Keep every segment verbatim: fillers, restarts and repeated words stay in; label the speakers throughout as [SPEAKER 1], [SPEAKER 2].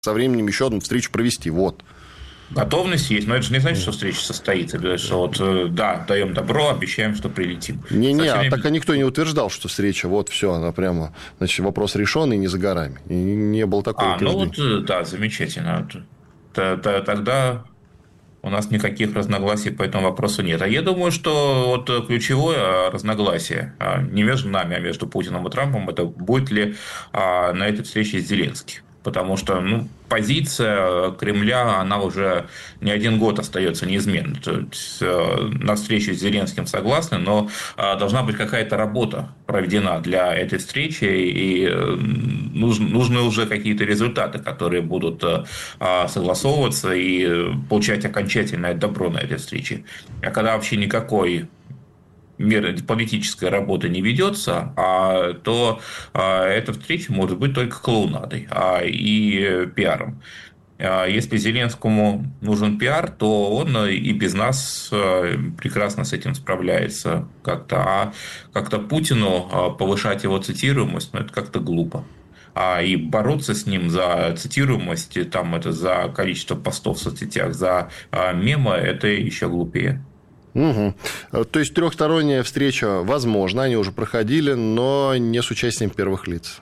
[SPEAKER 1] со временем еще одну встречу провести. Вот.
[SPEAKER 2] Готовность есть, но это же не значит, что встреча состоится. Что вот, да, даем добро, обещаем, что прилетим.
[SPEAKER 1] Не-не, а
[SPEAKER 2] время...
[SPEAKER 1] так никто не утверждал, что встреча, вот, все, она прямо, значит, вопрос решен и не за горами. И не было такого
[SPEAKER 2] А,
[SPEAKER 1] утверждения.
[SPEAKER 2] ну вот, да, замечательно. Тогда у нас никаких разногласий по этому вопросу нет. А я думаю, что вот ключевое разногласие не между нами, а между Путиным и Трампом, это будет ли на этой встрече Зеленский. Потому что ну, позиция Кремля, она уже не один год остается неизменной. То есть, на встрече с Зеленским согласны, но должна быть какая-то работа проведена для этой встречи, и нужны уже какие-то результаты, которые будут согласовываться и получать окончательное добро на этой встрече. А когда вообще никакой политической работы не ведется, а, то а, эта встреча может быть только клоунадой а, и пиаром. А, если Зеленскому нужен пиар, то он и без нас прекрасно с этим справляется как-то. А как-то Путину повышать его цитируемость, ну, это как-то глупо. А и бороться с ним за цитируемость, там, это за количество постов в соцсетях, за мемы, это еще глупее.
[SPEAKER 1] Угу. То есть трехсторонняя встреча возможна, они уже проходили, но не с участием первых лиц.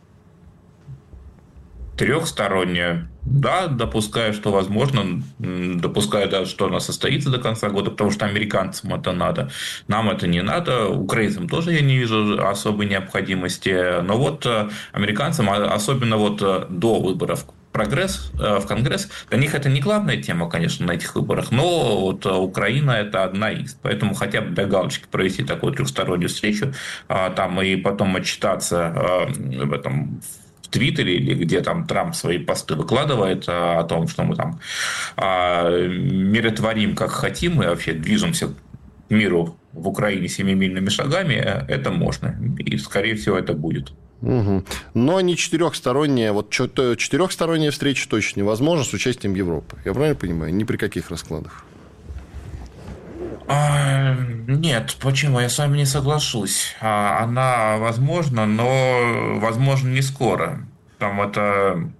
[SPEAKER 2] Трехсторонняя. Да, допускаю, что возможно. Допускаю даже, что она состоится до конца года, потому что американцам это надо. Нам это не надо. Украинцам тоже я не вижу особой необходимости. Но вот американцам, особенно вот до выборов прогресс в Конгресс, для них это не главная тема, конечно, на этих выборах, но вот Украина – это одна из. Поэтому хотя бы для галочки провести такую трехстороннюю встречу, там и потом отчитаться в этом в Твиттере или где там Трамп свои посты выкладывает о том, что мы там миротворим как хотим и вообще движемся к миру в Украине семимильными шагами, это можно. И, скорее всего, это будет.
[SPEAKER 1] Угу. Но не четырехсторонняя, вот четырехсторонняя встреча точно невозможна с участием Европы. Я правильно понимаю? Ни при каких раскладах.
[SPEAKER 2] А, нет, почему? Я с вами не соглашусь. Она возможна, но возможно не скоро. Там это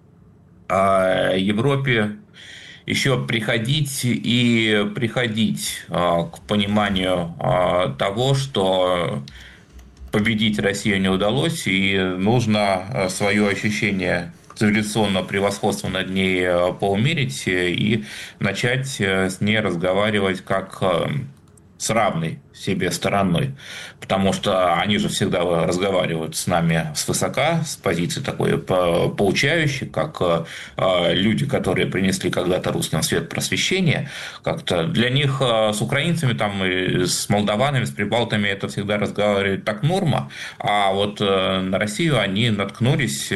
[SPEAKER 2] Европе еще приходить и приходить к пониманию того, что победить Россию не удалось, и нужно свое ощущение цивилизационного превосходства над ней поумерить и начать с ней разговаривать как с равной себе стороной. Потому что они же всегда разговаривают с нами свысока, с позиции такой поучающей, как люди, которые принесли когда-то русским свет просвещения. Как-то для них с украинцами, там, и с молдаванами, с прибалтами это всегда разговаривать так норма. А вот на Россию они наткнулись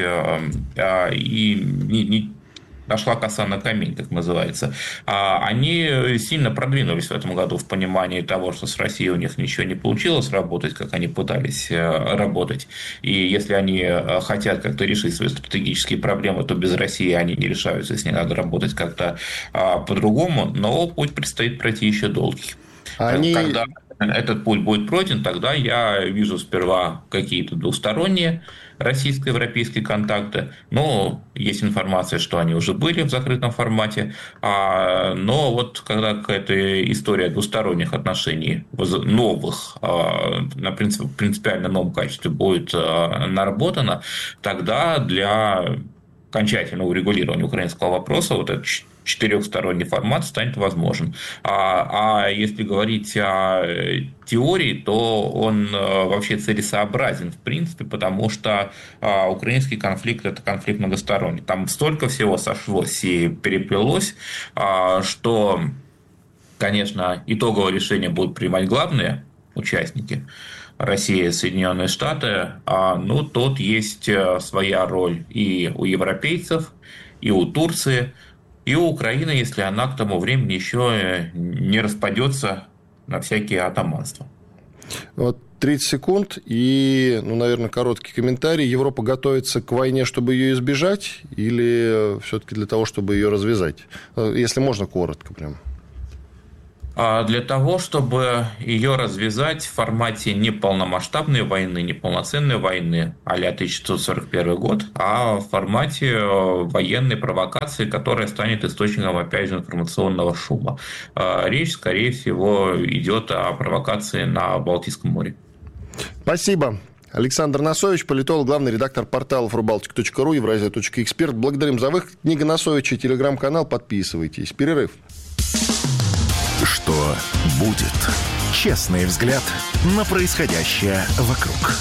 [SPEAKER 2] и не, не нашла коса на камень, как называется. Они сильно продвинулись в этом году в понимании того, что с Россией у них ничего не получилось работать, как они пытались работать. И если они хотят как-то решить свои стратегические проблемы, то без России они не решаются, с ней надо работать как-то по-другому. Но путь предстоит пройти еще долгий. Они... Когда этот путь будет пройден, тогда я вижу сперва какие-то двусторонние российско-европейские контакты, но есть информация, что они уже были в закрытом формате, но вот когда какая-то история двусторонних отношений новых, на принципиально новом качестве будет наработана, тогда для окончательного урегулирования украинского вопроса вот этот четырехсторонний формат станет возможен. А, а если говорить о теории, то он вообще целесообразен в принципе, потому что украинский конфликт – это конфликт многосторонний. Там столько всего сошлось и переплелось, что, конечно, итоговое решение будут принимать главные участники – Россия и Соединенные Штаты, ну, тут есть своя роль и у европейцев, и у Турции, и у Украины, если она к тому времени еще не распадется на всякие атаманства.
[SPEAKER 1] Вот тридцать секунд и, ну, наверное, короткий комментарий. Европа готовится к войне, чтобы ее избежать, или все-таки для того, чтобы ее развязать? Если можно, коротко прям.
[SPEAKER 2] Для того, чтобы ее развязать в формате не полномасштабной войны, не полноценной войны а-ля тысяча девятьсот сорок первый год, а в формате военной провокации, которая станет источником, опять же, информационного шума. Речь, скорее всего, идет о провокации на Балтийском море.
[SPEAKER 1] Спасибо. Александр Носович, политолог, главный редактор порталов рубалтика точка ру, евразия точка эксперт. Благодарим за выход. Книга Носовича, телеграм-канал. Подписывайтесь. Перерыв.
[SPEAKER 3] Что будет? Честный взгляд на происходящее вокруг.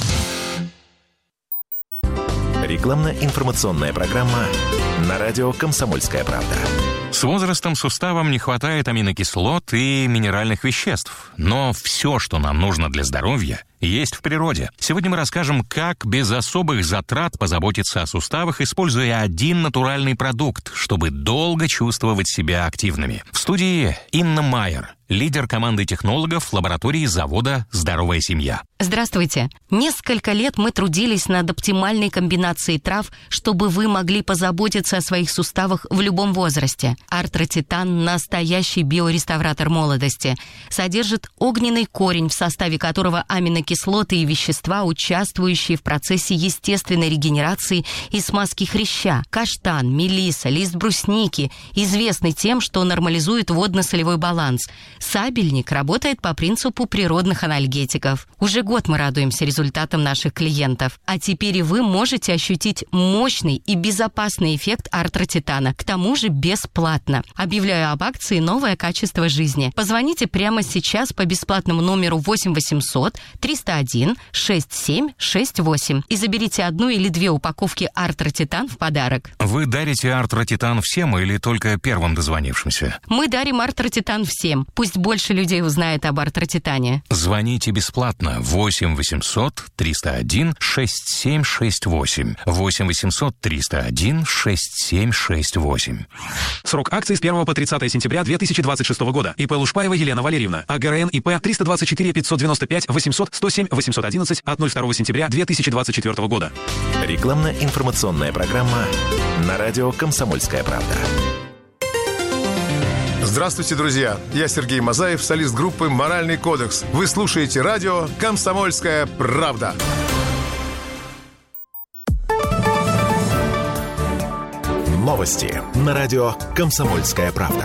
[SPEAKER 3] Рекламно-информационная программа на радио «Комсомольская правда».
[SPEAKER 4] С возрастом суставам не хватает аминокислот и минеральных веществ. Но все, что нам нужно для здоровья, есть в природе. Сегодня мы расскажем, как без особых затрат позаботиться о суставах, используя один натуральный продукт, чтобы долго чувствовать себя активными. В студии Инна Майер, лидер команды технологов лаборатории завода «Здоровая семья».
[SPEAKER 5] Здравствуйте. Несколько лет мы трудились над оптимальной комбинацией трав, чтобы вы могли позаботиться о своих суставах в любом возрасте. Артротитан – настоящий биореставратор молодости. Содержит огненный корень, в составе которого аминокислоты и вещества, участвующие в процессе естественной регенерации и смазки хряща. Каштан, мелиса, лист брусники известны тем, что нормализует водно-солевой баланс. Сабельник работает по принципу природных анальгетиков. Уже год мы радуемся результатам наших клиентов. А теперь и вы можете ощутить мощный и безопасный эффект артротитана. К тому же бесплатно. Объявляю об акции «Новое качество жизни». Позвоните прямо сейчас по бесплатному номеру восемь восемьсот триста один шестьдесят семь шестьдесят восемь и заберите одну или две упаковки артротитан в подарок.
[SPEAKER 4] Вы дарите артротитан всем или только первым дозвонившимся?
[SPEAKER 5] Мы дарим артротитан всем. Пусть больше людей узнает об артротитане.
[SPEAKER 4] Звоните бесплатно восемь восемьсот триста один шестьдесят семь шестьдесят восемь. восемь восемьсот триста один шестьдесят семь шестьдесят восемь.
[SPEAKER 6] Срок акции с первого по тридцатое сентября две тысячи двадцать шестого года. ИП Лушпаева Елена Валерьевна. АГРН ИП триста двадцать четыре пятьсот девяносто пять восемьсот сто семь восемьсот одиннадцать от ноль второго сентября две тысячи двадцать четвёртого года.
[SPEAKER 3] Рекламно-информационная программа на радио «Комсомольская правда».
[SPEAKER 7] Здравствуйте, друзья! Я Сергей Мазаев, солист группы «Моральный кодекс». Вы слушаете радио «Комсомольская правда».
[SPEAKER 3] Новости на радио «Комсомольская правда».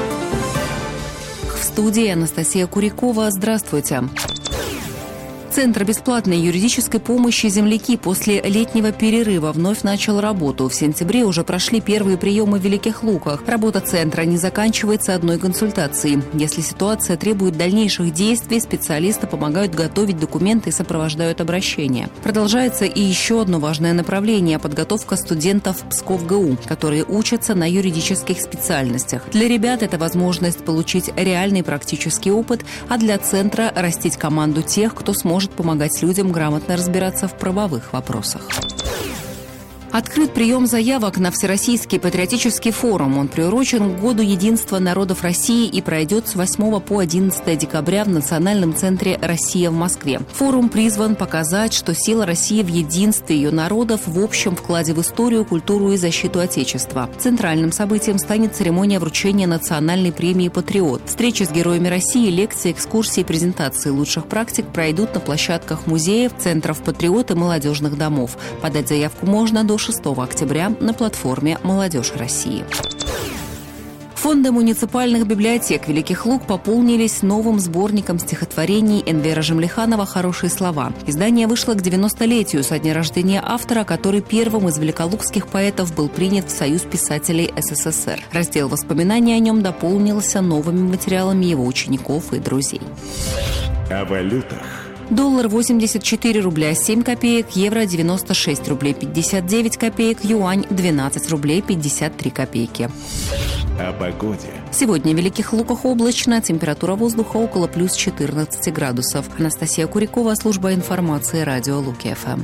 [SPEAKER 8] В студии Анастасия Курякова. Здравствуйте. Центр бесплатной юридической помощи «Земляки» после летнего перерыва вновь начал работу. В сентябре уже прошли первые приемы в Великих Луках. Работа центра не заканчивается одной консультацией. Если ситуация требует дальнейших действий, специалисты помогают готовить документы и сопровождают обращения. Продолжается и еще одно важное направление – подготовка студентов ПСКов-ГУ, которые учатся на юридических специальностях. Для ребят это возможность получить реальный практический опыт, а для центра – растить команду тех, кто сможет помогать людям грамотно разбираться в правовых вопросах. Открыт прием заявок на Всероссийский патриотический форум. Он приурочен к Году единства народов России и пройдет с восьмого по одиннадцатое декабря в Национальном центре «Россия» в Москве. Форум призван показать, что сила России в единстве ее народов, в общем вкладе в историю, культуру и защиту Отечества. Центральным событием станет церемония вручения национальной премии «Патриот». Встречи с героями России, лекции, экскурсии и презентации лучших практик пройдут на площадках музеев, центров «Патриот» и молодежных домов. Подать заявку можно до шестого октября на платформе «Молодежь России». Фонды муниципальных библиотек Великих Луг пополнились новым сборником стихотворений Энвера Жемлиханова «Хорошие слова». Издание вышло к девяностолетию со дня рождения автора, который первым из великолукских поэтов был принят в Союз писателей СССР. Раздел воспоминаний о нем дополнился новыми материалами его учеников и друзей.
[SPEAKER 3] О валютах.
[SPEAKER 8] Доллар восемьдесят четыре рубля семь копеек, евро девяносто шесть рублей пятьдесят девять копеек, юань двенадцать рублей пятьдесят три копейки.
[SPEAKER 3] О погоде.
[SPEAKER 8] Сегодня в Великих Луках облачно, температура воздуха около плюс четырнадцать градусов. Анастасия Курякова, служба информации, радио Луки-ФМ.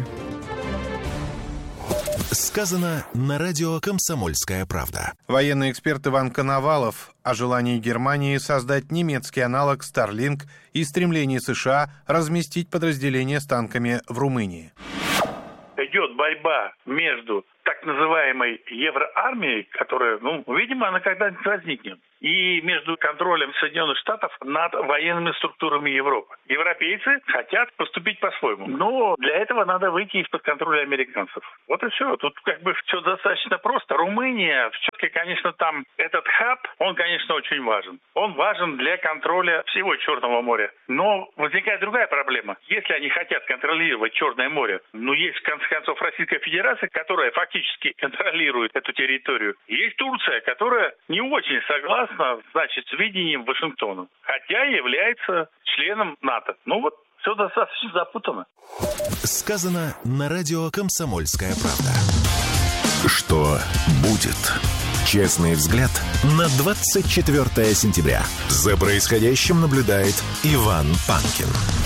[SPEAKER 3] Сказано на радио «Комсомольская правда».
[SPEAKER 9] Военный эксперт Иван Коновалов о желании Германии создать немецкий аналог Starlink и стремлении США разместить подразделения с танками в Румынии.
[SPEAKER 10] Идет борьба между так называемой евроармией, которая, ну, видимо, она когда-нибудь возникнет, и между контролем Соединенных Штатов над военными структурами Европы. Европейцы хотят поступить по-своему, но для этого надо выйти из-под контроля американцев. Вот и все. Тут как бы все достаточно просто. Румыния, все-таки, конечно, там этот хаб, он, конечно, очень важен. Он важен для контроля всего Черного моря. Но возникает другая проблема. Если они хотят контролировать Черное море, ну, есть, в конце концов, Российская Федерация, которая фактически контролирует эту территорию. Есть Турция, которая не очень согласна, значит, с видением Вашингтона, хотя является членом НАТО. Ну вот, все достаточно запутано.
[SPEAKER 3] Сказано на радио «Комсомольская правда». Что будет? Честный взгляд на двадцать четвёртое сентября. За происходящим наблюдает Иван Панкин.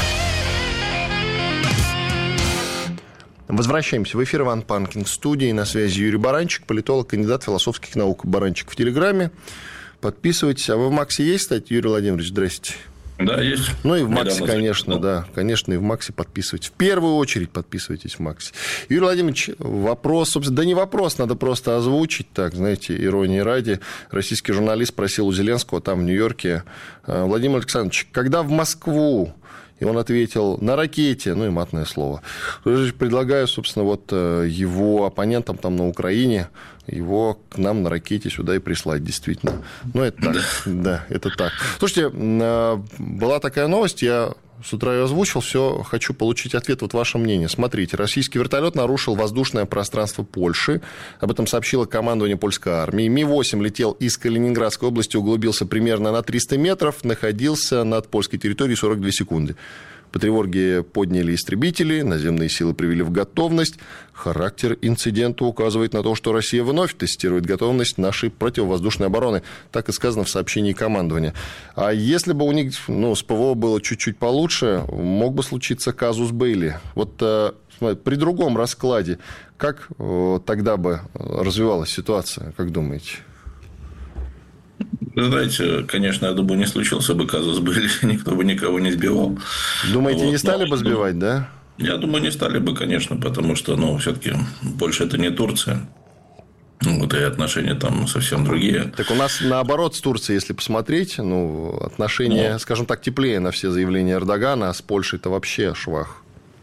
[SPEAKER 1] Возвращаемся в эфир. Иван Панкин в студии. На связи Юрий Баранчик, политолог, кандидат философских наук. Баранчик в Телеграме. Подписывайтесь. А вы в Максе есть, кстати, Юрий Владимирович? Здрасте.
[SPEAKER 2] Да, есть.
[SPEAKER 1] Ну и в Максе,
[SPEAKER 2] Недавно
[SPEAKER 1] конечно,
[SPEAKER 2] записал.
[SPEAKER 1] да. Конечно, и в Максе подписывайтесь. В первую очередь подписывайтесь в Максе. Юрий Владимирович, вопрос, собственно, да не вопрос, надо просто озвучить, так, знаете, иронии ради. Российский журналист спросил у Зеленского там, в Нью-Йорке: Владимир Александрович, когда в Москву? И он ответил: на ракете, ну и матное слово. Предлагаю, собственно, вот его оппонентам там на Украине, его к нам на ракете сюда и прислать, действительно. Ну, это так, да, это так. Слушайте, была такая новость, я с утра ее озвучил, все, хочу получить ответ, вот ваше мнение. Смотрите, российский вертолет нарушил воздушное пространство Польши, об этом сообщило командование польской армии. Ми восемь летел из Калининградской области, углубился примерно на триста метров, находился над польской территорией сорок две секунды. По тревоге подняли истребители, наземные силы привели в готовность. Характер инцидента указывает на то, что Россия вновь тестирует готовность нашей противовоздушной обороны. Так и сказано в сообщении командования. А если бы у них, ну, с ПВО было чуть-чуть получше, мог бы случиться казус Бейли. Вот э, при другом раскладе, как э, тогда бы развивалась ситуация, как думаете?
[SPEAKER 2] Вы знаете, конечно, я думаю, не случился бы казус Белли, никто бы никого не сбивал.
[SPEAKER 1] Думаете, вот, не стали
[SPEAKER 2] но,
[SPEAKER 1] бы сбивать, да?
[SPEAKER 2] Я думаю, не стали бы, конечно, потому что, ну, все-таки Польша – это не Турция. Вот, и отношения там совсем другие.
[SPEAKER 1] Так у нас, наоборот, с Турцией, если посмотреть, ну, отношения, ну, скажем так, теплее на все заявления Эрдогана, а с Польшей-то вообще швах.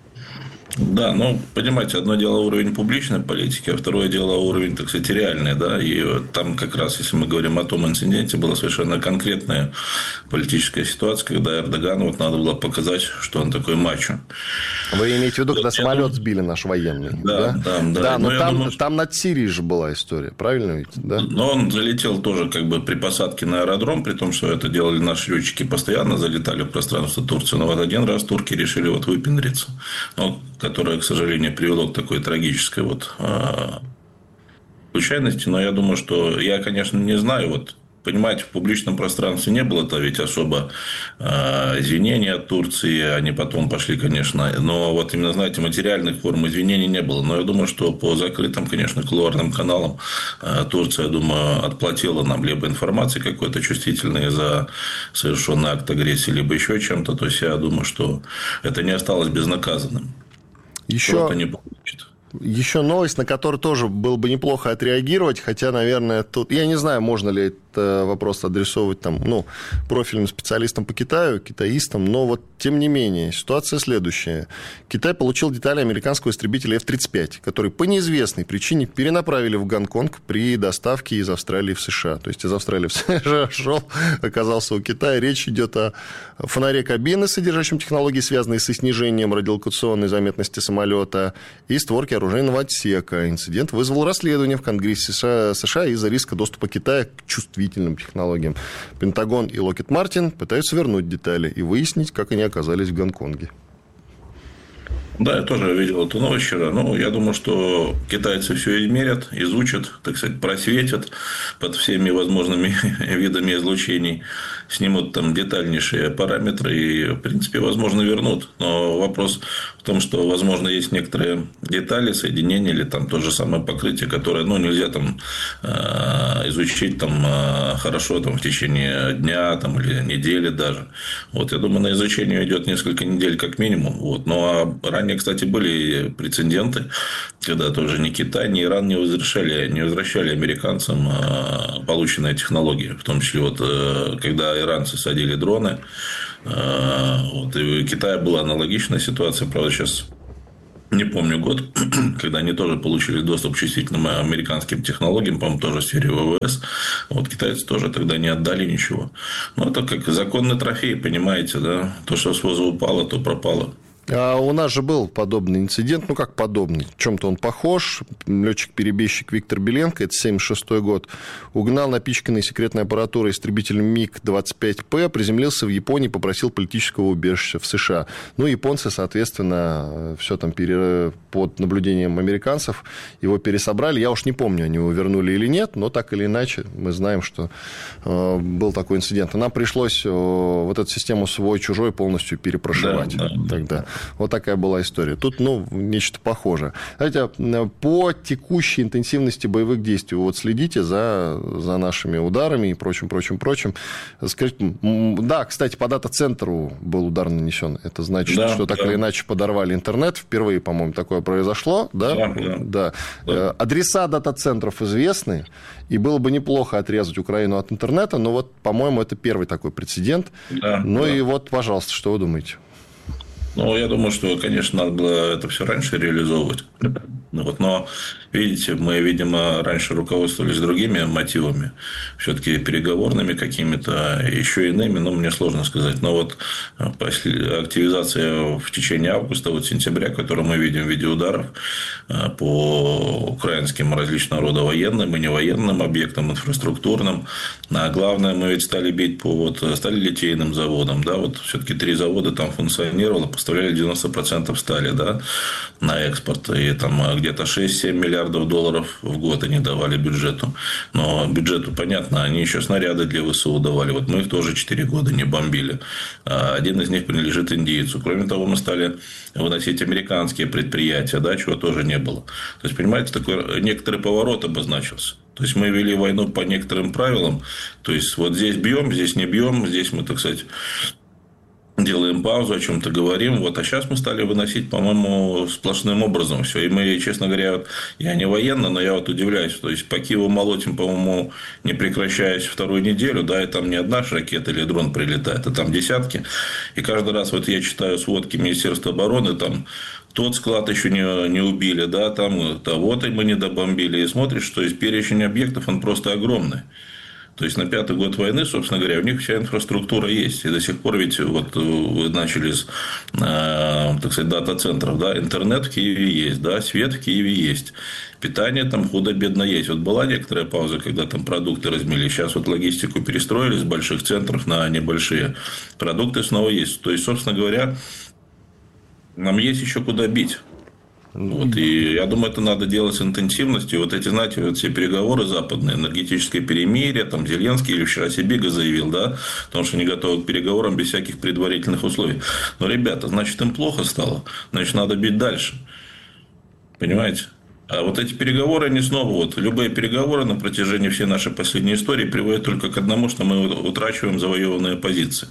[SPEAKER 2] Да, ну, понимаете, одно дело уровень публичной политики, а второе дело уровень, так сказать, реальный, да, и там как раз, если мы говорим о том инциденте, была совершенно конкретная политическая ситуация, когда Эрдогану вот надо было показать, что он такой мачо.
[SPEAKER 1] Вы имеете в виду, когда
[SPEAKER 2] я
[SPEAKER 1] самолет
[SPEAKER 2] думаю...
[SPEAKER 1] сбили наш военный?
[SPEAKER 2] Да, да, да. Да,
[SPEAKER 1] да но, но там,
[SPEAKER 2] думаю, что...
[SPEAKER 1] там над Сирией же была история, правильно ведь? Да?
[SPEAKER 2] Но он залетел тоже как бы при посадке на аэродром, при том, что это делали наши летчики, постоянно залетали в пространство Турции, но вот один раз турки решили вот выпендриться. Ну, которое, к сожалению, привело к такой трагической вот, э, случайности. Но я думаю, что я, конечно, не знаю, вот, понимаете, в публичном пространстве не было-то ведь особо э, извинений от Турции, они потом пошли, конечно, но вот именно, знаете, материальных форм извинений не было. Но я думаю, что по закрытым, конечно, кулуарным каналам э, Турция, я думаю, отплатила нам либо информацией какой-то чувствительной за совершенный акт агрессии, либо еще чем-то. То есть, я думаю, что это не осталось безнаказанным.
[SPEAKER 1] Еще,
[SPEAKER 2] не получит.
[SPEAKER 1] еще новость, на которую тоже было бы неплохо отреагировать, хотя, наверное, тут... Я не знаю, можно ли этот вопрос адресовывать там, ну, профильным специалистам по Китаю, китаистам, но вот, тем не менее, ситуация следующая. Китай получил детали американского истребителя эф тридцать пять, который по неизвестной причине перенаправили в Гонконг при доставке из Австралии в США. То есть, из Австралии в США шел, оказался у Китая. Речь идет о фонаре кабины, содержащем технологии, связанные со снижением радиолокационной заметности самолета, и створки оружейного отсека. Инцидент вызвал расследование в Конгрессе США из-за риска доступа Китая к чувствительным технологиям. Пентагон и Lockheed Martin пытаются вернуть детали и выяснить, как они оказались в Гонконге.
[SPEAKER 2] Да, я тоже видел эту новость вчера. Ну, я думаю, что китайцы все измерят, изучат, так сказать, просветят под всеми возможными видами излучений, снимут там детальнейшие параметры и, в принципе, возможно, вернут. Но вопрос в том, что, возможно, есть некоторые детали, соединения или там то же самое покрытие, которое, ну, нельзя там
[SPEAKER 11] изучить там хорошо там, в течение дня там, или недели даже. Вот, я думаю, на изучение идет несколько недель как минимум. Вот. Ну, а ранее, кстати, были прецеденты, когда тоже ни Китай, ни Иран не возвращали, не возвращали американцам полученные технологии. В том числе, вот, когда иранцы садили дроны, вот, и у Китая была аналогичная ситуация, правда, сейчас не помню год, когда они тоже получили доступ к чувствительным американским технологиям, по-моему, тоже в сфере ВВС. Вот китайцы тоже тогда не отдали ничего. Ну, это как законный трофей, понимаете, да? То, что с воза упало, то пропало.
[SPEAKER 1] А у нас же был подобный инцидент, ну, как подобный, в чем-то он похож. Летчик-перебежчик Виктор Беленко, это семьдесят шестой год, угнал напичканный секретной аппаратурой истребитель МиГ двадцать пять П, приземлился в Японии, попросил политического убежища в США. Ну, японцы, соответственно, все там пере... под наблюдением американцев его пересобрали. Я уж не помню, они его вернули или нет, но так или иначе мы знаем, что э, был такой инцидент. И нам пришлось э, вот эту систему свой-чужой полностью перепрошивать, да, да. тогда. Вот такая была история. Тут, ну, нечто похожее. Знаете, по текущей интенсивности боевых действий, вот следите за, за нашими ударами и прочим, прочим, прочим. Скажите, да, кстати, по дата-центру был удар нанесен. Это значит, да, что так да. или иначе подорвали интернет. Впервые, по-моему, такое произошло. Да? Да, да. Да. Да. Адреса дата-центров известны. И было бы неплохо отрезать Украину от интернета. Но вот, по-моему, это первый такой прецедент. Да, ну да. и вот, пожалуйста, что вы думаете?
[SPEAKER 11] Ну, я думаю, что, конечно, надо было это все раньше реализовывать. Вот, но, видите, мы, видимо, раньше руководствовались другими мотивами, все-таки переговорными какими-то, еще иными, но мне сложно сказать. Но вот активизация в течение августа, вот сентября, которую мы видим в виде ударов по украинским различного рода военным и невоенным объектам, инфраструктурным, а главное, мы ведь стали бить по вот, стали литейным заводам, да, вот все-таки три завода там функционировало, поставляли девяносто процентов стали, да, на экспорт, и там где-то шесть-семь миллиардов долларов в год они давали бюджету. Но бюджету, понятно, они еще снаряды для ВСУ давали. Вот мы их тоже четыре года не бомбили. Один из них принадлежит индейцу. Кроме того, мы стали выносить американские предприятия, да, чего тоже не было. То есть, понимаете, такой некоторый поворот обозначился. То есть, мы вели войну по некоторым правилам. То есть, вот здесь бьем, здесь не бьем, здесь мы, так сказать, делаем паузу, о чем-то говорим. Вот, а сейчас мы стали выносить, по-моему, сплошным образом все. И мы, честно говоря, вот, я не военно, но я вот удивляюсь. То есть, по Киеву молотим, по-моему, не прекращаясь вторую неделю, да, и там не одна ракета или дрон прилетает, а там десятки. И каждый раз вот я читаю сводки Министерства обороны, там тот склад еще не, не убили, да, там того-то мы не добомбили. И смотришь, что есть перечень объектов, он просто огромный. То есть, на пятый год войны, собственно говоря, у них вся инфраструктура есть. И до сих пор ведь вот вы начали с, э, так сказать, дата-центров. Да? Интернет в Киеве есть, да? Свет в Киеве есть. Питание там худо-бедно есть. Вот была некоторая пауза, когда там продукты размели. Сейчас вот логистику перестроили с больших центров на небольшие. Продукты снова есть. То есть, собственно говоря, нам есть еще куда бить. Вот, и я думаю, это надо делать с интенсивностью. Вот эти, знаете, вот все переговоры западные, энергетическое перемирие, там Зеленский или вчера Сибига заявил, да, потому что они готовы к переговорам без всяких предварительных условий. Но, ребята, значит, им плохо стало, значит, надо бить дальше. Понимаете? А вот эти переговоры, они снова, вот, любые переговоры на протяжении всей нашей последней истории приводят только к одному, что мы утрачиваем завоеванные позиции.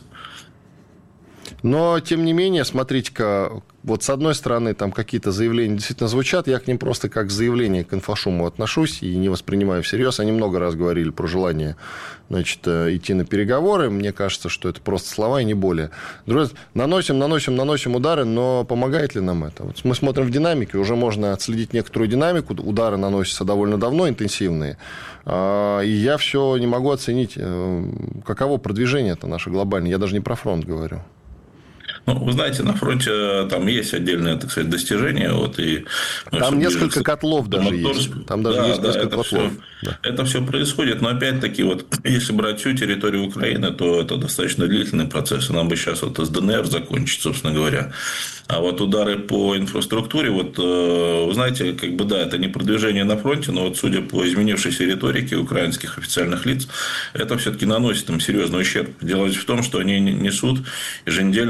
[SPEAKER 1] Но, тем не менее, смотрите-ка, вот с одной стороны, там какие-то заявления действительно звучат, я к ним просто как заявление к инфошуму отношусь и не воспринимаю всерьез. Они много раз говорили про желание, значит, идти на переговоры. Мне кажется, что это просто слова и не более. Друзья, наносим, наносим, наносим удары, но помогает ли нам это? Вот мы смотрим в динамике, уже можно отследить некоторую динамику. Удары наносятся довольно давно, интенсивные. И я все не могу оценить, каково продвижение-то наше глобальное. Я даже не про фронт говорю.
[SPEAKER 11] Ну, вы знаете, на фронте там есть отдельные, так сказать, достижения. Вот, и, ну,
[SPEAKER 1] там несколько движется, котлов даже там, есть. Там даже
[SPEAKER 11] да,
[SPEAKER 1] есть
[SPEAKER 11] да,
[SPEAKER 1] несколько
[SPEAKER 11] это
[SPEAKER 1] котлов.
[SPEAKER 11] Все, да. Это все происходит. Но опять-таки, вот, если брать всю территорию Украины, то это достаточно длительный процесс. И нам бы сейчас вот с ДНР закончить, собственно говоря. А вот удары по инфраструктуре, вот, вы знаете, как бы да, это не продвижение на фронте, но вот судя по изменившейся риторике украинских официальных лиц, это все-таки наносит им серьезный ущерб. Дело в том, что они несут еженедельно огромное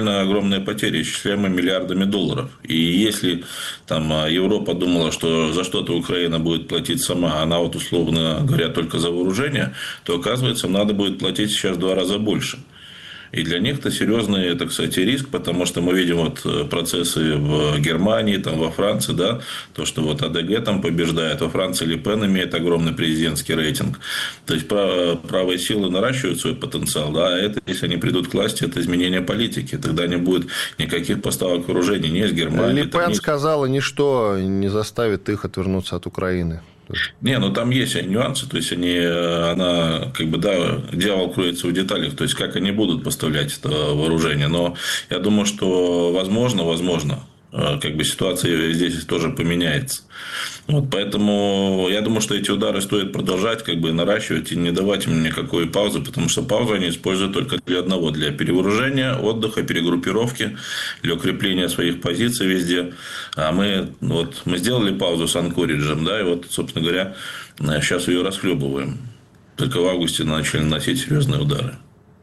[SPEAKER 11] огромные потери, исчисляемые миллиардами долларов. И если там Европа думала, что за что-то Украина будет платить сама, она вот, условно говоря, только за вооружение, то, оказывается, надо будет платить сейчас в два раза больше. И для них это серьезный, это, кстати, риск, потому что мы видим вот процессы в Германии, там, во Франции, да, то, что вот АДГ там побеждает, во Франции Ле Пен имеет огромный президентский рейтинг. То есть правые силы наращивают свой потенциал, да, а это, если они придут к власти, это изменение политики. Тогда не будет никаких поставок вооружений ни из Германии.
[SPEAKER 1] Ле Пен ни... сказала, ничто не заставит их отвернуться от Украины.
[SPEAKER 11] Не, ну там есть нюансы, то есть они, она, как бы, да, дьявол кроется в деталях, то есть как они будут поставлять это вооружение, но я думаю, что возможно, возможно, как бы ситуация здесь тоже поменяется. Вот, поэтому я думаю, что эти удары стоит продолжать, как бы наращивать и не давать им никакой паузы, потому что паузу они используют только для одного, для перевооружения, отдыха, перегруппировки, для укрепления своих позиций везде. А мы, вот, мы сделали паузу с Анкориджем, да, и вот, собственно говоря, сейчас ее расхлебываем. Только в августе начали наносить серьезные удары.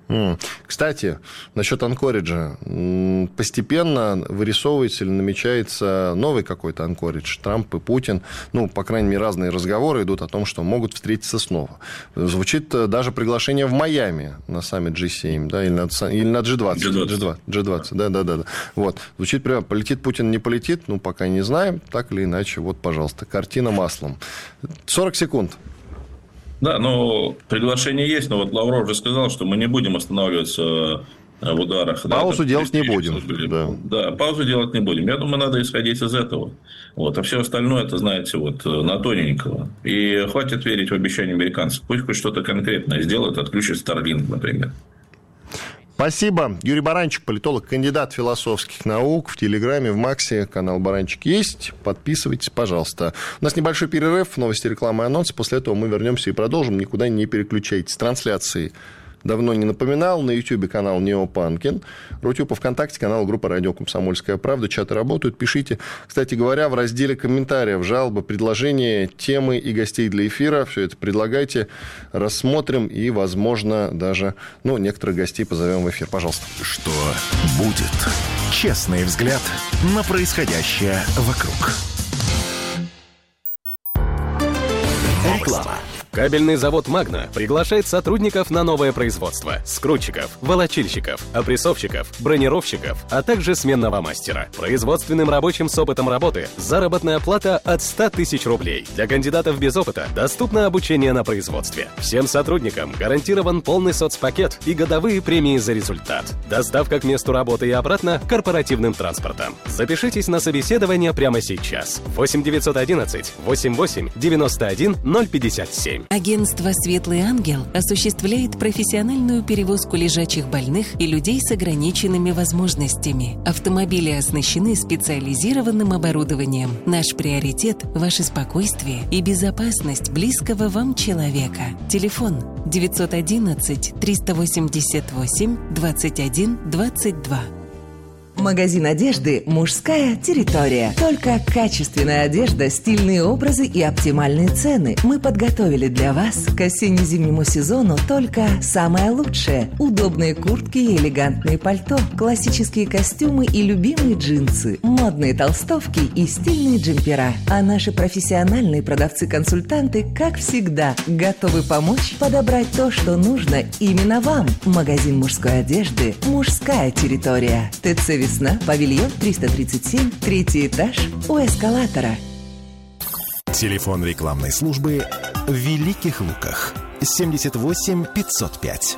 [SPEAKER 1] Кстати, насчет Анкориджа. Постепенно вырисовывается или намечается новый какой-то Анкоридж. Трамп и Путин, ну, по крайней мере, разные разговоры идут о том, что могут встретиться снова. Звучит даже приглашение в Майами на саммит джи семь, да, или на, или на джи двадцать. джи двадцать, да, да, да, да. Вот. Звучит прямо, полетит Путин, не полетит, ну, пока не знаем, так или иначе. Вот, пожалуйста, картина маслом. сорок секунд.
[SPEAKER 11] Да, ну, приглашение есть, но вот Лавров же сказал, что мы не будем останавливаться в ударах.
[SPEAKER 1] Паузу
[SPEAKER 11] да,
[SPEAKER 1] делать не будем.
[SPEAKER 11] Да. да, паузу делать не будем. Я думаю, надо исходить из этого. Вот. А все остальное, это, знаете, вот на тоненького. И хватит верить в обещания американцев. Пусть хоть что-то конкретное сделают, отключат Starlink, например.
[SPEAKER 1] Спасибо. Юрий Баранчик, политолог, кандидат философских наук. В Телеграме, в Максе канал Баранчик есть. Подписывайтесь, пожалуйста. У нас небольшой перерыв, новости, реклама и анонсы. После этого мы вернемся и продолжим. Никуда не переключайтесь. Трансляции давно не напоминал. На Ютьюбе канал Неопанкин. Рутюб, ВКонтакте канал группа «Радио Комсомольская правда». Чаты работают. Пишите. Кстати говоря, в разделе комментариев, жалобы, предложения, темы и гостей для эфира. Все это предлагайте. Рассмотрим и, возможно, даже, ну, некоторых гостей позовем в эфир. Пожалуйста.
[SPEAKER 3] Что будет? Честный взгляд на происходящее вокруг.
[SPEAKER 12] Реклама. Кабельный завод «Магна» приглашает сотрудников на новое производство. Скрутчиков, волочильщиков, опрессовщиков, бронировщиков, а также сменного мастера. Производственным рабочим с опытом работы заработная плата от ста тысяч рублей. Для кандидатов без опыта доступно обучение на производстве. Всем сотрудникам гарантирован полный соцпакет и годовые премии за результат. Доставка к месту работы и обратно корпоративным транспортом. Запишитесь на собеседование прямо сейчас. восемь девятьсот одиннадцать восемьдесят восемь девяносто один ноль пятьдесят семь.
[SPEAKER 13] Агентство «Светлый ангел» осуществляет профессиональную перевозку лежачих больных и людей с ограниченными возможностями. Автомобили оснащены специализированным оборудованием. Наш приоритет – ваше спокойствие и безопасность близкого вам человека. Телефон девятьсот одиннадцать триста восемьдесят восемь двадцать один двадцать два.
[SPEAKER 14] Магазин одежды «Мужская территория». Только качественная одежда, стильные образы и оптимальные цены. Мы подготовили для вас к осенне-зимнему сезону только самое лучшее. Удобные куртки и элегантные пальто, классические костюмы и любимые джинсы, модные толстовки и стильные джемпера. А наши профессиональные продавцы-консультанты, как всегда, готовы помочь подобрать то, что нужно именно вам. Магазин мужской одежды «Мужская территория». ТЦ «Весна», павильон триста тридцать семь, третий этаж, у эскалатора.
[SPEAKER 3] Телефон рекламной службы в Великих Луках. семьдесят восемь пятьсот пять.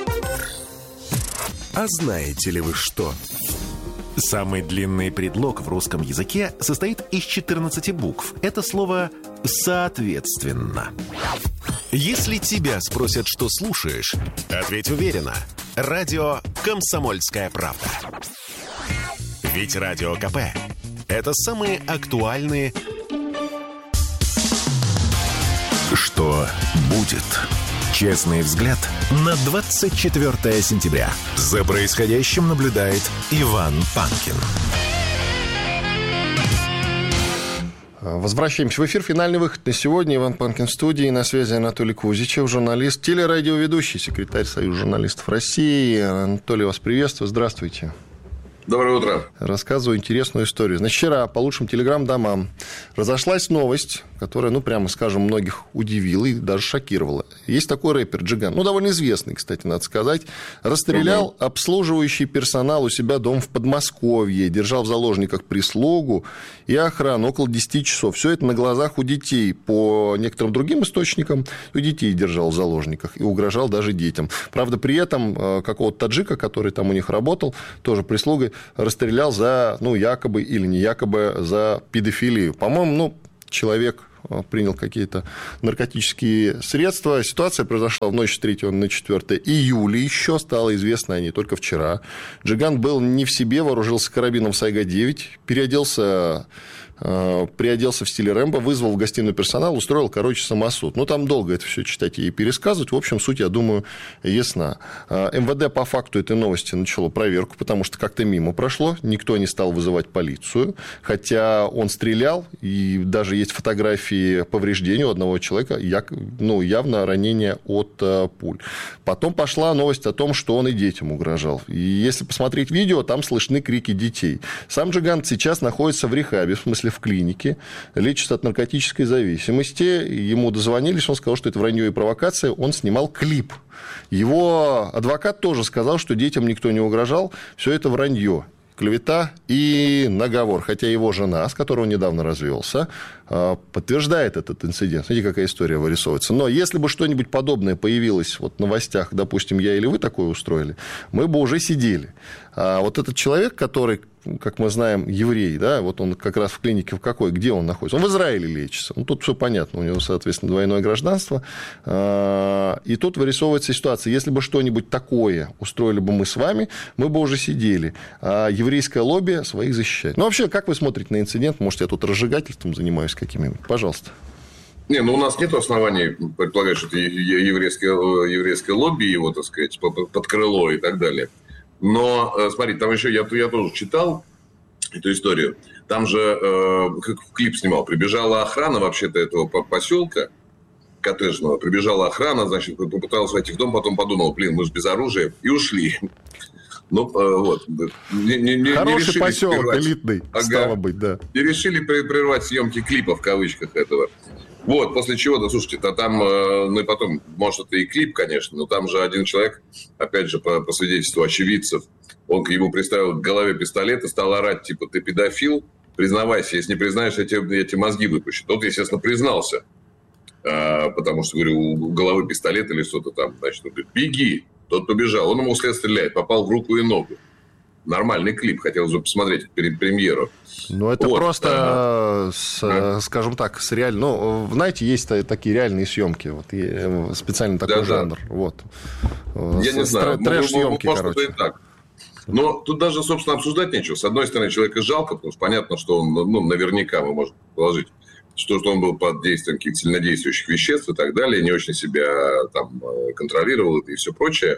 [SPEAKER 3] А знаете ли вы что? Самый длинный предлог в русском языке состоит из четырнадцати букв. Это слово «соответственно». Если тебя спросят, что слушаешь, ответь уверенно. Радио «Комсомольская правда». Ведь Радио КП – это самые актуальные... Что будет? Честный взгляд на двадцать четвёртое сентября. За происходящим наблюдает Иван Панкин.
[SPEAKER 1] Возвращаемся в эфир. Финальный выход на сегодня. Иван Панкин в студии. На связи Анатолий Кузичев, журналист, телерадиоведущий, секретарь Союза журналистов России. Анатолий, вас приветствую. Здравствуйте.
[SPEAKER 15] Доброе утро.
[SPEAKER 1] Рассказываю интересную историю. Значит, вчера по лучшим телеграм-домам разошлась новость, которая, ну, прямо скажем, многих удивила и даже шокировала. Есть такой рэпер Джиган, ну, довольно известный, кстати, надо сказать, расстрелял угу. обслуживающий персонал у себя дом в Подмосковье, держал в заложниках прислугу и охрану около десяти часов. Все это на глазах у детей. По некоторым другим источникам у детей держал в заложниках и угрожал даже детям. Правда, при этом какого-то таджика, который там у них работал, тоже прислугой, расстрелял за, ну, якобы или не якобы, за педофилию. По-моему, ну, человек принял какие-то наркотические средства. Ситуация произошла в ночь с третьего на четвёртое июля. Еще стало известно о ней только вчера. Джиган был не в себе, вооружился карабином Сайга девять, переоделся... приоделся в стиле Рэмбо, вызвал в гостиную персонал, устроил, короче, самосуд. Ну, там долго это все читать и пересказывать. В общем, суть, я думаю, ясна. эм вэ дэ по факту этой новости начало проверку, потому что как-то мимо прошло. Никто не стал вызывать полицию. Хотя он стрелял, и даже есть фотографии повреждений у одного человека, ну, явно ранение от пуль. Потом пошла новость о том, что он и детям угрожал. И если посмотреть видео, там слышны крики детей. Сам Джиган сейчас находится в рехабе, в смысле в клинике, лечится от наркотической зависимости. Ему дозвонились, он сказал, что это вранье и провокация. Он снимал клип. Его адвокат тоже сказал, что детям никто не угрожал. Все это вранье. Клевета и наговор. Хотя его жена, с которой он недавно развелся, подтверждает этот инцидент. Смотрите, какая история вырисовывается. Но если бы что-нибудь подобное появилось вот в новостях, допустим, я или вы такое устроили, мы бы уже сидели. А вот этот человек, который, как мы знаем, еврей, да, вот он как раз в клинике в какой, где он находится? Он в Израиле лечится. Ну, тут все понятно, у него, соответственно, двойное гражданство. И тут вырисовывается ситуация. Если бы что-нибудь такое устроили бы мы с вами, мы бы уже сидели. А еврейское лобби своих защищает. Ну, вообще, как вы смотрите на инцидент? Может, я тут разжигательством занимаюсь какими-нибудь? Пожалуйста.
[SPEAKER 15] Не, ну у нас нет оснований предполагать, что это еврейское, еврейское лобби его, так сказать, под крыло и так далее. Но, смотри, там еще я, я тоже читал эту историю. Там же, э, как клип снимал, прибежала охрана вообще-то этого поселка коттеджного. Прибежала охрана, значит, попыталась войти в дом, потом подумала, блин, мы же без оружия, и ушли. Ну, вот. Не, не, не,
[SPEAKER 1] Хороший
[SPEAKER 15] не
[SPEAKER 1] поселок,
[SPEAKER 15] прервать.
[SPEAKER 1] Элитный, ага. Стало быть, да.
[SPEAKER 15] И решили прервать съемки клипа, в кавычках, этого. Вот, после чего, да, слушайте, то там, ну и потом, может, это и клип, конечно, но там же один человек, опять же, по, по свидетельству очевидцев, он к ему приставил к голове пистолет и стал орать, типа, ты педофил, признавайся, если не признаешь, я тебе, я тебе мозги выпущу. Тот, естественно, признался, а, потому что, говорю, у головы пистолет или что-то там, значит, он говорит, беги. Тот побежал, он ему вслед стреляет, попал в руку и ногу. Нормальный клип, хотелось бы посмотреть перед премьеру.
[SPEAKER 1] Ну, это вот, просто,
[SPEAKER 15] а,
[SPEAKER 1] с, а? скажем так, с реаль... ну, знаете, есть такие реальные съемки, вот, специально такой да, жанр. Да. Вот.
[SPEAKER 15] Я с, не знаю,
[SPEAKER 1] трэш-съемки,
[SPEAKER 15] может,
[SPEAKER 1] короче.
[SPEAKER 15] И так. Но тут даже, собственно, обсуждать нечего. С одной стороны, человека жалко, потому что понятно, что он, ну, наверняка мы можем положить, что, что он был под действием каких-то сильнодействующих веществ и так далее, не очень себя там контролировал и все прочее.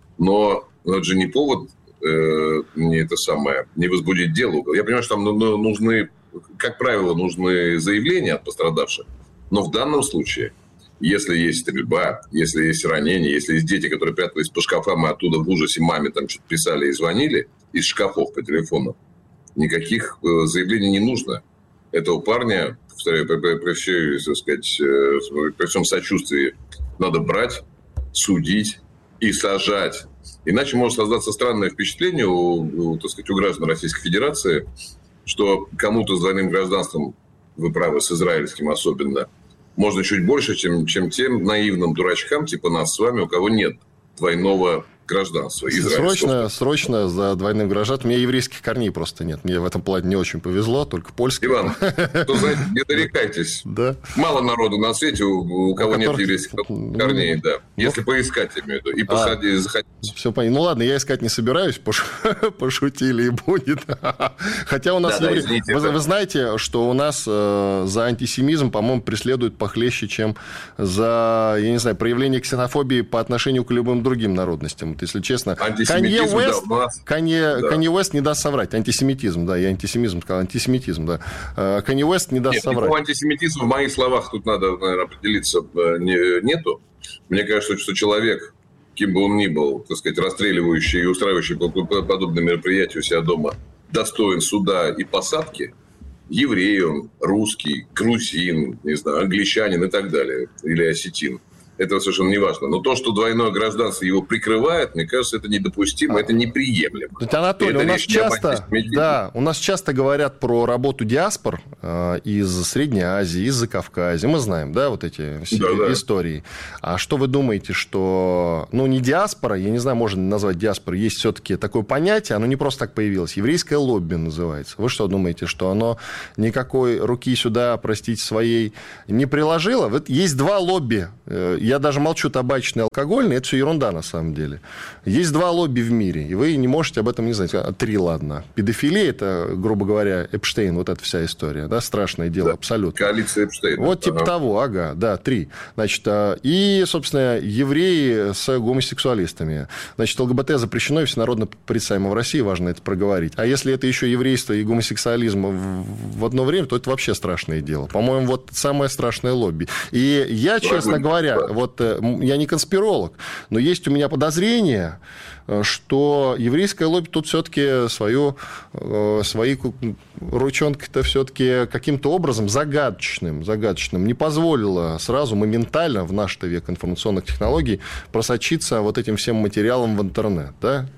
[SPEAKER 15] Но это же не повод э, не это самое, не возбудить дело. Я понимаю, что там нужны, как правило, нужны заявления от пострадавших. Но в данном случае, если есть стрельба, если есть ранения, если есть дети, которые прятались по шкафам и оттуда в ужасе маме там что-то писали и звонили из шкафов по телефону, никаких заявлений не нужно. Этого парня, повторяю, при, при, всей, так сказать, при всем сочувствии надо брать, судить и сажать. Иначе может создаться странное впечатление у, у, так сказать, у граждан Российской Федерации, что кому-то с двойным гражданством, вы правы, с израильским особенно, можно чуть больше, чем, чем тем наивным дурачкам, типа нас с вами, у кого нет двойного гражданства.
[SPEAKER 1] Срочно, срочно за двойным гражданством. У меня еврейских корней просто нет. Мне в этом плане не очень повезло, только польское.
[SPEAKER 15] Иван, то, знаете, не дорекайтесь.
[SPEAKER 1] Да.
[SPEAKER 15] Мало народу на свете, у, у кого у нет которых... еврейских корней, ну, да. Если ну... поискать, я имею в виду. И посади, а, заходить.
[SPEAKER 1] Все понятно. Ну ладно, я искать не собираюсь, пошутили и будет. Хотя у нас... Да, евре... да, извините, вы, да. вы знаете, что у нас э, за антисемизм, по-моему, преследуют похлеще, чем за, я не знаю, проявление ксенофобии по отношению к любым другим народностям. Вот, если честно. Канье Уэст, да, Канье, да. Канье Уэст не даст соврать. Антисемитизм, да, я антисемизм сказал, антисемитизм, да. Канье Уэст не даст Нет, соврать.
[SPEAKER 15] Антисемитизма в моих словах тут надо, наверное, определиться, нету. Мне кажется, что человек, кем бы он ни был, так сказать, расстреливающий и устраивающий подобные мероприятия у себя дома, достоин суда и посадки, еврей он, русский, грузин, не знаю, англичанин и так далее, или осетин. Это совершенно не важно. Но то, что двойное гражданство его прикрывает, мне кажется, это недопустимо, это неприемлемо.
[SPEAKER 1] Анатолий, у нас часто, да, у нас часто говорят про работу диаспор э, из Средней Азии, из Закавказья. Мы знаем, да, вот эти все да, истории. Да. А что вы думаете, что, ну, не диаспора, я не знаю, можно назвать диаспорой, есть все-таки такое понятие, оно не просто так появилось, еврейское лобби называется. Вы что думаете, что оно никакой руки сюда, простите, своей не приложило? Вот есть два лобби. Я даже молчу, табачный, алкогольный, это все ерунда на самом деле. Есть два лобби в мире, и вы не можете об этом не знать. Три, ладно. Педофилия, это, грубо говоря, Эпштейн, вот эта вся история, да, страшное дело, да, абсолютно.
[SPEAKER 15] Коалиция Эпштейна.
[SPEAKER 1] Вот типа ага. того, ага, да, три. Значит, и, собственно, евреи с гомосексуалистами. Значит, ЛГБТ запрещено и всенародно порицаемо в России, важно это проговорить. А если это еще еврейство и гомосексуализм в одно время, то это вообще страшное дело. По-моему, вот самое страшное лобби. И я, честно говоря, вот я не конспиролог, но есть у меня подозрение, что еврейское лобби тут все-таки свою, свои ручонки-то все-таки каким-то образом загадочным, загадочным не позволило сразу моментально в наш-то век информационных технологий просочиться вот этим всем материалом в интернет, да?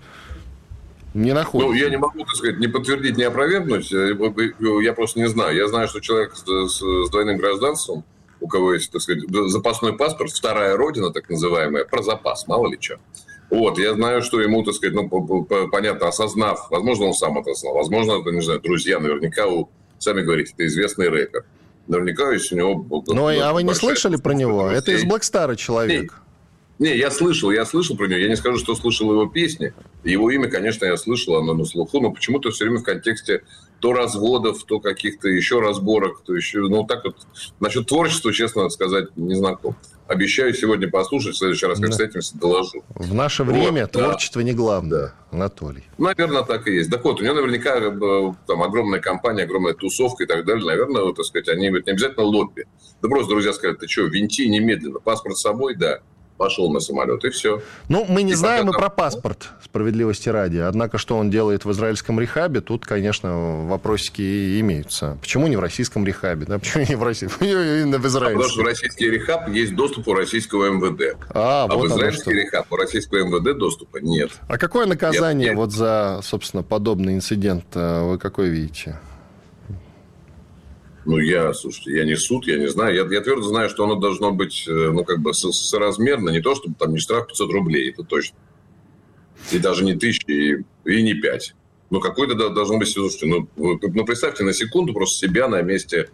[SPEAKER 1] Не находится.
[SPEAKER 15] Ну, я не могу, так сказать, не подтвердить, не опровергнуть. Я просто не знаю. Я знаю, что человек с двойным гражданством, у кого есть, так сказать, запасной паспорт, вторая родина, так называемая, про запас, мало ли что. Вот, я знаю, что ему, так сказать, ну, понятно, осознав, возможно, он сам это знал, возможно, это, не знаю, друзья, наверняка, у, сами говорите, это известный рэпер. Наверняка есть у него...
[SPEAKER 1] Ну, ну а вы не слышали про него? Это из Блэкстара человек.
[SPEAKER 15] Не, я слышал, я слышал про него. Я не скажу, что слышал его песни. Его имя, конечно, я слышал, оно на слуху, но почему-то все время в контексте то разводов, то каких-то еще разборок, то еще... Ну, так вот, насчет творчества, честно сказать, не знаком. Обещаю сегодня послушать, в следующий раз, как да. встретимся, доложу.
[SPEAKER 1] В наше время вот, творчество да. не главное, да. Анатолий.
[SPEAKER 15] Наверное, так и есть. Так вот, у него наверняка там огромная компания, огромная тусовка и так далее. Наверное, вот, так сказать, они не обязательно лобби. Да просто друзья сказали, ты что, винти немедленно, паспорт с собой, да. Пошел на самолет, и все.
[SPEAKER 1] Ну, мы не и знаем и
[SPEAKER 15] там...
[SPEAKER 1] про паспорт, справедливости ради. Однако, что он делает в израильском рехабе, тут, конечно, вопросики имеются. Почему не в российском рехабе? Да? Почему не в России? Именно в израильском.
[SPEAKER 15] Потому что в российский рехаб есть доступ у российского эм вэ дэ. А, а вот в израильский рехаб у российского эм вэ дэ доступа нет.
[SPEAKER 1] А какое наказание нет, нет. вот за, собственно, подобный инцидент вы какое видите?
[SPEAKER 15] Ну, я, слушайте, я не суд, я не знаю. Я, я твердо знаю, что оно должно быть, ну, как бы соразмерно. Не то, чтобы там не штраф пятьсот рублей, это точно. И даже не тысяча, и, и не пять. Ну, какой-то должно быть... Слушайте, ну, ну, представьте на секунду просто себя на месте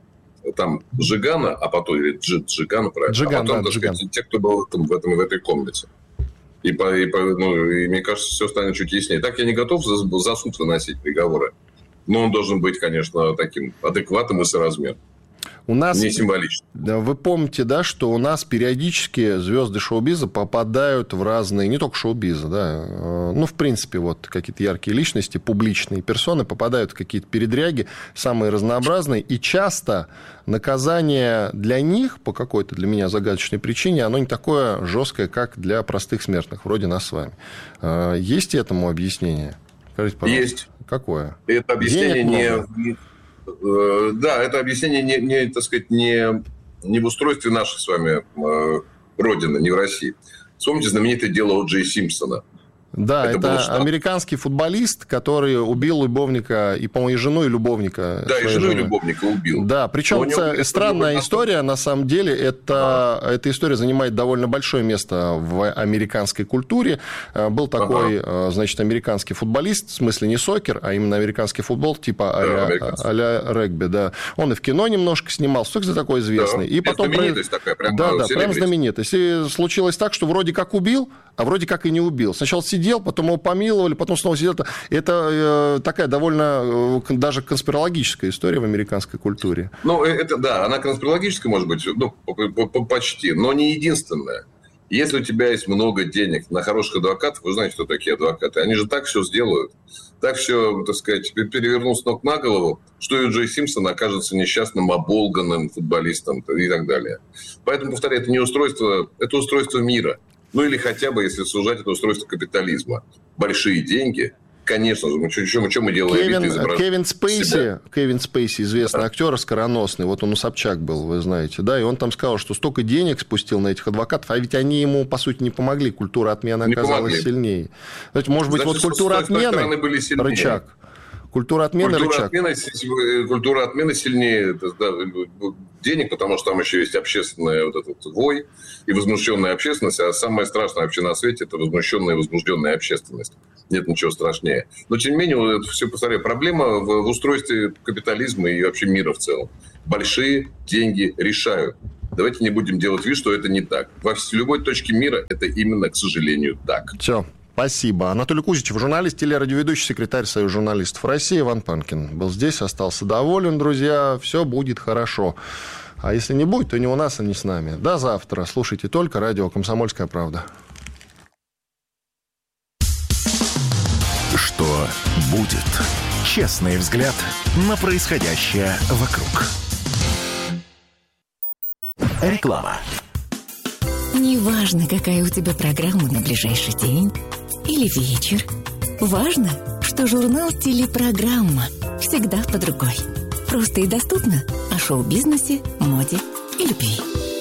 [SPEAKER 15] там Джигана, а потом... Или Джигана, правильно?
[SPEAKER 1] Джиган,
[SPEAKER 15] а потом,
[SPEAKER 1] да,
[SPEAKER 15] так
[SPEAKER 1] Джиган.
[SPEAKER 15] сказать, те, кто был в, этом, в, этом, в этой комнате. И, по, и, по, ну, и мне кажется, все станет чуть яснее. Так я не готов за, за суд выносить приговоры. Но он должен быть, конечно, таким адекватным и соразмерным.
[SPEAKER 1] У нас,
[SPEAKER 15] не символично.
[SPEAKER 1] Да, вы помните, да, что у нас периодически звезды шоу-биза попадают в разные, не только шоу-биза, да, ну, в принципе, вот какие-то яркие личности, публичные персоны попадают в какие-то передряги, самые разнообразные, и часто наказание для них, по какой-то для меня загадочной причине, оно не такое жесткое, как для простых смертных, вроде нас с вами. Есть этому объяснение? Скажите, пожалуйста.
[SPEAKER 15] Есть.
[SPEAKER 1] Какое?
[SPEAKER 15] Это объяснение не... Да, это объяснение не, не, так сказать, не, не в устройстве нашей с вами э, Родины, не в России. Вспомните знаменитое дело О Джей Симпсона.
[SPEAKER 1] Да, это, это американский футболист, который убил любовника, и, по-моему, и жену, и любовника.
[SPEAKER 15] Да, и жену, жены. и любовника убил.
[SPEAKER 1] Да, причем него, странная него... история, на самом деле, это, ага. эта история занимает довольно большое место в американской культуре. Был такой, ага. значит, американский футболист, в смысле не сокер, а именно американский футбол, типа а-ля, да, а-ля регби, да. Он и в кино немножко снимался, кто такой известный. Да. И потом...
[SPEAKER 15] Знаменитость такая, прям
[SPEAKER 1] да, да, прям знаменитость. И случилось так, что вроде как убил, а вроде как и не убил. Сначала сидел, потом его помиловали, потом снова сидел. Это э, такая довольно э, даже конспирологическая история в американской культуре.
[SPEAKER 15] Ну, это да, она конспирологическая, может быть, ну, почти, но не единственная. Если у тебя есть много денег на хороших адвокатов, вы знаете, кто такие адвокаты, они же так все сделают, так все, так сказать, перевернут с ног на голову, что и Джей Симпсон окажется несчастным, оболганным футболистом и так далее. Поэтому, повторяю, это не устройство, это устройство мира. Ну или хотя бы, если сужать это устройство капитализма. Большие деньги, конечно же, мы, что, что мы делаем?
[SPEAKER 1] Кевин, Кевин Спейси, Кевин Спейси, известный актер, скороносный, вот он у Собчак был, вы знаете, да, и он там сказал, что столько денег спустил на этих адвокатов, а ведь они ему, по сути, не помогли, культура отмены не оказалась помогли. Сильнее. Знаете, может быть, значит, вот культура отмены, рычаг. Культура отмены,
[SPEAKER 15] культура
[SPEAKER 1] рычаг.
[SPEAKER 15] Отмены, культура отмены сильнее да, денег, потому что там еще есть общественный вот этот вой и возмущенная общественность, а самое страшное вообще на свете – это возмущенная и возбужденная общественность. Нет ничего страшнее. Но, тем не менее, это все, повторяю, проблема в, в устройстве капитализма и вообще мира в целом. Большие деньги решают. Давайте не будем делать вид, что это не так. Во любой точке мира это именно, к сожалению, так.
[SPEAKER 1] Все. Спасибо. Анатолий Кузичев, журналист, телерадиоведущий, секретарь Союза журналистов России. Иван Панкин был здесь, остался доволен, друзья. Все будет хорошо. А если не будет, то не у нас, а не с нами. До завтра. Слушайте только радио «Комсомольская правда».
[SPEAKER 3] Что будет? Честный взгляд на происходящее вокруг. Реклама.
[SPEAKER 16] Неважно, какая у тебя программа на ближайший день или вечер. Важно, что журнал «Телепрограмма» всегда под рукой. Просто и доступно о шоу-бизнесе, моде и любви.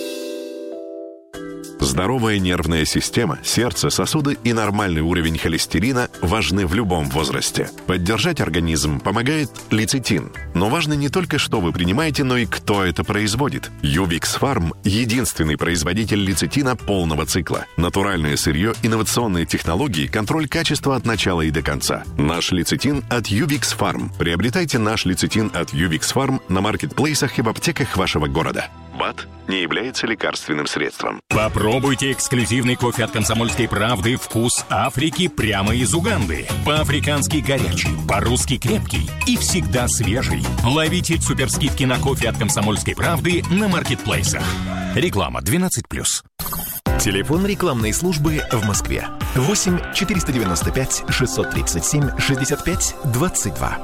[SPEAKER 3] Здоровая нервная система, сердце, сосуды и нормальный уровень холестерина важны в любом возрасте. Поддержать организм помогает лецитин. Но важно не только, что вы принимаете, но и кто это производит. Ювикс Фарм – единственный производитель лецитина полного цикла. Натуральное сырье, инновационные технологии, контроль качества от начала и до конца. Наш лецитин от Ювикс Фарм. Приобретайте наш лецитин от Ювикс Фарм на маркетплейсах и в аптеках вашего города. БАД не является лекарственным средством.
[SPEAKER 4] Попробуйте эксклюзивный кофе от «Комсомольской правды» «Вкус Африки» прямо из Уганды. По-африкански горячий, по-русски крепкий и всегда свежий. Ловите суперскидки на кофе от «Комсомольской правды» на маркетплейсах. Реклама двенадцать плюс.
[SPEAKER 3] Телефон рекламной службы в Москве. восемь четыреста девяносто пять шестьсот тридцать семь шестьдесят пять двадцать два.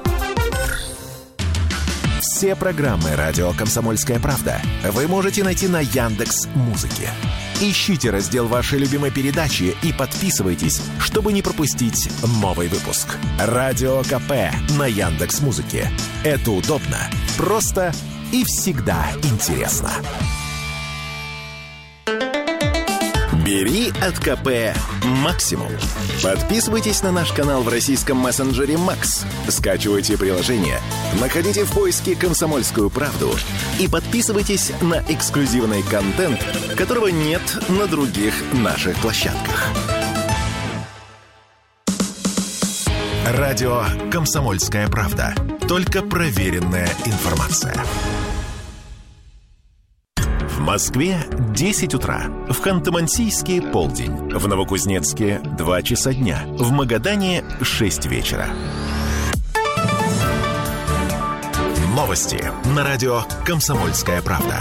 [SPEAKER 3] Все программы радио «Комсомольская правда» вы можете найти на Яндекс.Музыке. Ищите раздел вашей любимой передачи и подписывайтесь, чтобы не пропустить новый выпуск. Радио КП на Яндекс.Музыке. Это удобно, просто и всегда интересно. Бери от КП максимум. Подписывайтесь на наш канал в российском мессенджере Макс. Скачивайте приложение, находите в поиске «Комсомольскую правду» и подписывайтесь на эксклюзивный контент, которого нет на других наших площадках. Радио «Комсомольская правда». Только проверенная информация. В Москве десять утра, в Ханты-Мансийске полдень, в Новокузнецке два часа дня, в Магадане шесть вечера. Новости на радио «Комсомольская правда».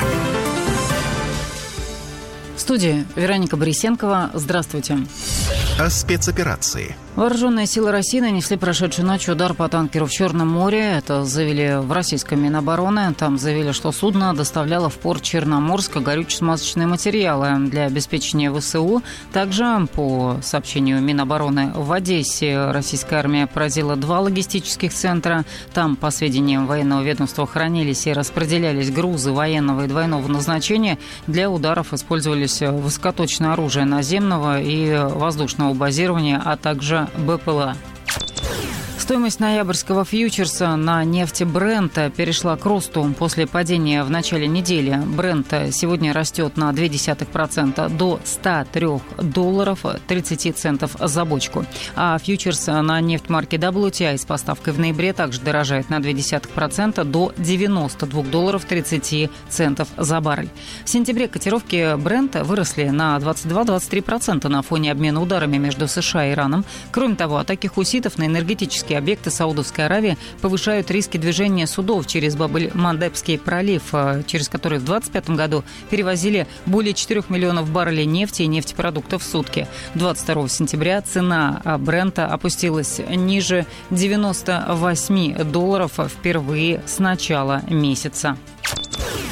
[SPEAKER 17] В студии Вероника Борисенкова. Здравствуйте.
[SPEAKER 3] О спецоперации.
[SPEAKER 17] Вооруженные силы России нанесли прошедшей ночью удар по танкеру в Черном море. Это заявили в российском Минобороны. Там заявили, что судно доставляло в порт Черноморска горюче-смазочные материалы для обеспечения ВСУ. Также, по сообщению Минобороны, в Одессе российская армия поразила два логистических центра. Там, по сведениям военного ведомства, хранились и распределялись грузы военного и двойного назначения. Для ударов использовались высокоточное оружие наземного и воздушного базирования, а также БПЛА. Стоимость ноябрьского фьючерса на нефть Брента перешла к росту после падения в начале недели. Брент сегодня растет на ноль целых две десятых процента до ста трёх долларов тридцати центов за бочку. А фьючерс на нефть марки дабл ю ти ай с поставкой в ноябре также дорожает на ноль целых две десятых процента до девяноста двух долларов тридцати центов за баррель. В сентябре котировки Брента выросли на двадцать два - двадцать три процента на фоне обмена ударами между США и Ираном. Кроме того, атаки хуситов на энергетические объекты Саудовской Аравии повышают риски движения судов через Баб-эль-Мандебский пролив, через который в двадцать пятом году перевозили более четырёх миллионов баррелей нефти и нефтепродуктов в сутки. двадцать второго сентября цена Брента опустилась ниже девяноста восьми долларов впервые с начала месяца.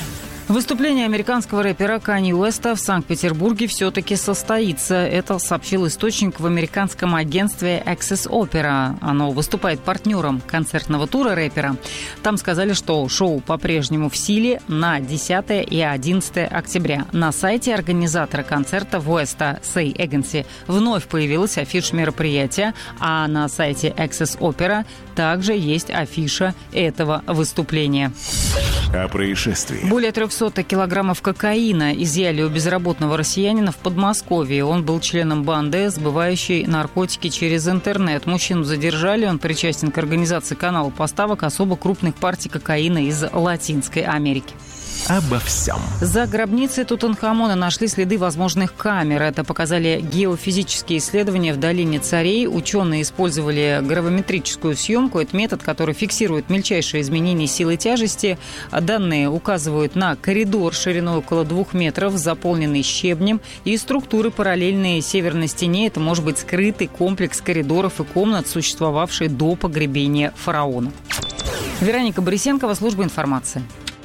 [SPEAKER 17] Выступление американского рэпера Канье Уэста в Санкт-Петербурге все-таки состоится. Это сообщил источник в американском агентстве Access Opera. Оно выступает партнером концертного тура рэпера. Там сказали, что шоу по-прежнему в силе на десятое и одиннадцатое октября. На сайте организатора концерта Уэста Say Agency вновь появилась афиша мероприятия, а на сайте Access Opera также есть афиша этого выступления.
[SPEAKER 3] О происшествии.
[SPEAKER 17] Более трехсот килограммов кокаина изъяли у безработного россиянина в Подмосковье. Он был членом банды, сбывающей наркотики через интернет. Мужчину задержали, он причастен к организации канала поставок особо крупных партий кокаина из Латинской Америки.
[SPEAKER 3] Обо всем.
[SPEAKER 17] За гробницей Тутанхамона нашли следы возможных камер. Это показали геофизические исследования в долине Царей. Ученые использовали гравиметрическую съемку. Это метод, который фиксирует мельчайшие изменения силы тяжести. Данные указывают на коридор шириной около двух метров, заполненный щебнем, и структуры, параллельные северной стене. Это может быть скрытый комплекс коридоров и комнат, существовавший до погребения фараона. Вероника Борисенкова, служба информации.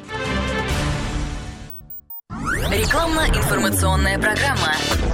[SPEAKER 18] Рекламно-информационная программа.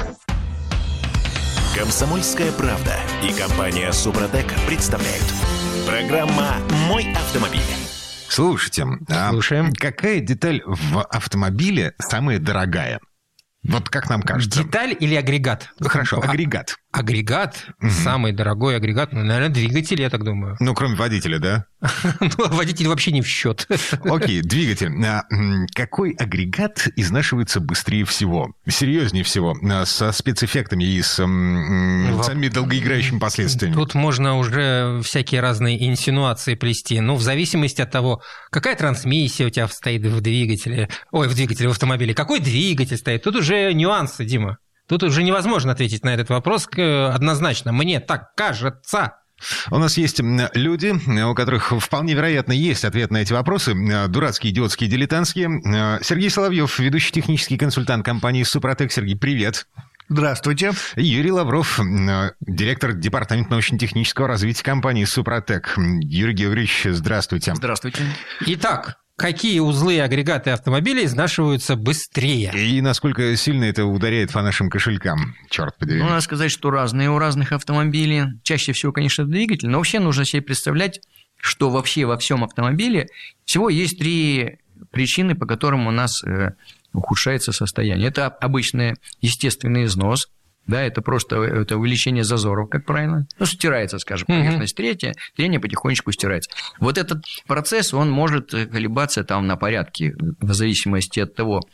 [SPEAKER 3] «Комсомольская правда» и компания «Супротек» представляют. Программа «Мой автомобиль».
[SPEAKER 19] Слушайте, Слушаем. А какая деталь в автомобиле самая дорогая? Вот как нам кажется.
[SPEAKER 20] Деталь или агрегат?
[SPEAKER 19] Хорошо, агрегат.
[SPEAKER 20] А, агрегат? Угу. Самый дорогой агрегат? Ну, наверное, двигатель, я так думаю.
[SPEAKER 19] Ну, кроме водителя, да?
[SPEAKER 20] Ну, водитель вообще не в счет.
[SPEAKER 19] Окей, двигатель. Какой агрегат изнашивается быстрее всего? Серьезнее всего? Со спецэффектами и с самыми долгоиграющими последствиями?
[SPEAKER 20] Тут можно уже всякие разные инсинуации плести. Ну, в зависимости от того, какая трансмиссия у тебя стоит в двигателе. Ой, в двигателе, в автомобиле. Какой двигатель стоит? Тут уже нюансы, Дима. Тут уже невозможно ответить на этот вопрос однозначно. Мне так кажется.
[SPEAKER 19] У нас есть люди, у которых вполне вероятно есть ответ на эти вопросы. Дурацкие, идиотские, дилетантские. Сергей Соловьев, ведущий технический консультант компании «Супротек». Сергей, привет.
[SPEAKER 21] Здравствуйте.
[SPEAKER 19] Юрий Лавров, директор департамента научно-технического развития компании «Супротек». Юрий Георгиевич, здравствуйте.
[SPEAKER 20] Здравствуйте. Итак, какие узлы и агрегаты автомобиля изнашиваются быстрее?
[SPEAKER 19] И насколько сильно это ударяет по нашим кошелькам? Черт подери.
[SPEAKER 21] Ну, надо сказать, что разные у разных автомобилей. Чаще всего, конечно, двигатель, но вообще нужно себе представлять, что вообще во всем автомобиле всего есть три причины, по которым у нас ухудшается состояние. Это обычный естественный износ. Да, это просто это увеличение зазоров, как правильно. Ну, стирается, скажем, поверхность mm-hmm. третья, трение потихонечку стирается. Вот этот процесс, он может колебаться там на порядке, в зависимости от того,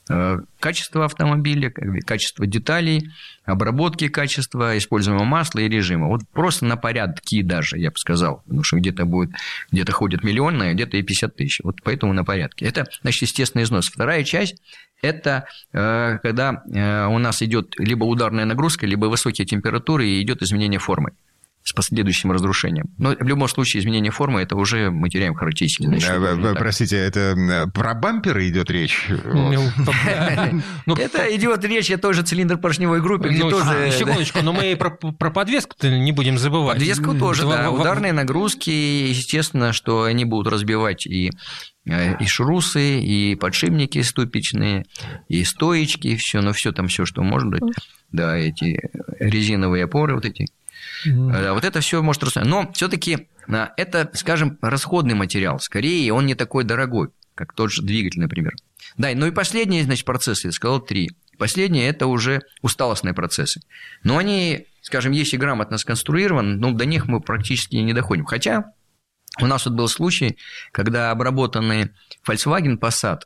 [SPEAKER 21] качество автомобиля, качество деталей, обработки качества, используемого масла и режима. Вот просто на порядки даже, я бы сказал. Потому что где-то будет, где-то ходит миллионная, где-то и пятьдесят тысяч. Вот поэтому на порядке. Это, значит, естественный износ. Вторая часть – это э, когда э, у нас идет либо ударная нагрузка, либо высокие температуры и идет изменение формы с последующим разрушением. Но в любом случае изменение формы – это уже мы теряем характеристики.
[SPEAKER 19] Простите, это про бамперы идет речь?
[SPEAKER 21] Это идет речь о той же цилиндр-поршневой группе, где тоже…
[SPEAKER 20] Секундочку, но мы про подвеску-то не будем забывать.
[SPEAKER 21] Подвеску тоже, да. Ударные нагрузки, естественно, что они будут разбивать и и шрусы, и подшипники ступичные, и стоечки, и все, ну все там все, что может быть. Да, эти резиновые опоры вот эти. Mm-hmm. Вот это все может расходиться. Но все-таки это, скажем, расходный материал. Скорее, он не такой дорогой, как тот же двигатель, например. Да, ну и последние, значит, процессы, я сказал, три. Последние – это уже усталостные процессы. Но они, скажем, если грамотно сконструированы, ну, до них мы практически не доходим. Хотя у нас вот был случай, когда обработанный Volkswagen Passat,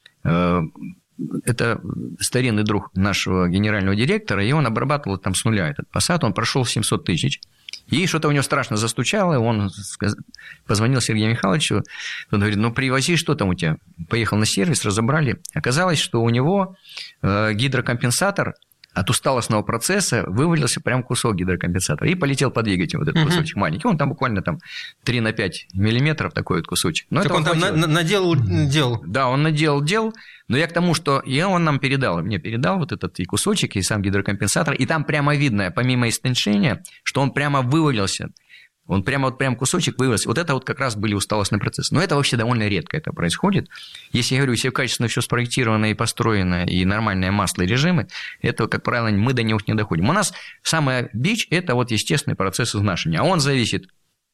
[SPEAKER 21] это старинный друг нашего генерального директора, и он обрабатывал там с нуля этот Passat, он прошел семьсот тысяч. И что-то у него страшно застучало, он позвонил Сергею Михайловичу, он говорит, ну, привози, что там у тебя? Поехал на сервис, разобрали. Оказалось, что у него гидрокомпенсатор от усталостного процесса вывалился прям кусок гидрокомпенсатора и полетел по двигателю, вот этот uh-huh. кусочек маленький. Он там буквально там три на пять миллиметров, такой вот кусочек. Но
[SPEAKER 20] так он там на- наделал дел.
[SPEAKER 21] Да, он наделал дел, но я к тому, что и он нам передал, мне передал вот этот и кусочек, и сам гидрокомпенсатор, и там прямо видно, помимо истончения, что он прямо вывалился. Он прямо вот прям кусочек вывез. Вот это вот как раз были усталостные процессы. Но это вообще довольно редко это происходит. Если я говорю, если качественно все спроектировано и построено, и нормальное масло и режимы, это, как правило, мы до него не доходим. У нас самый бич – это вот естественный процесс изнашивания. А он зависит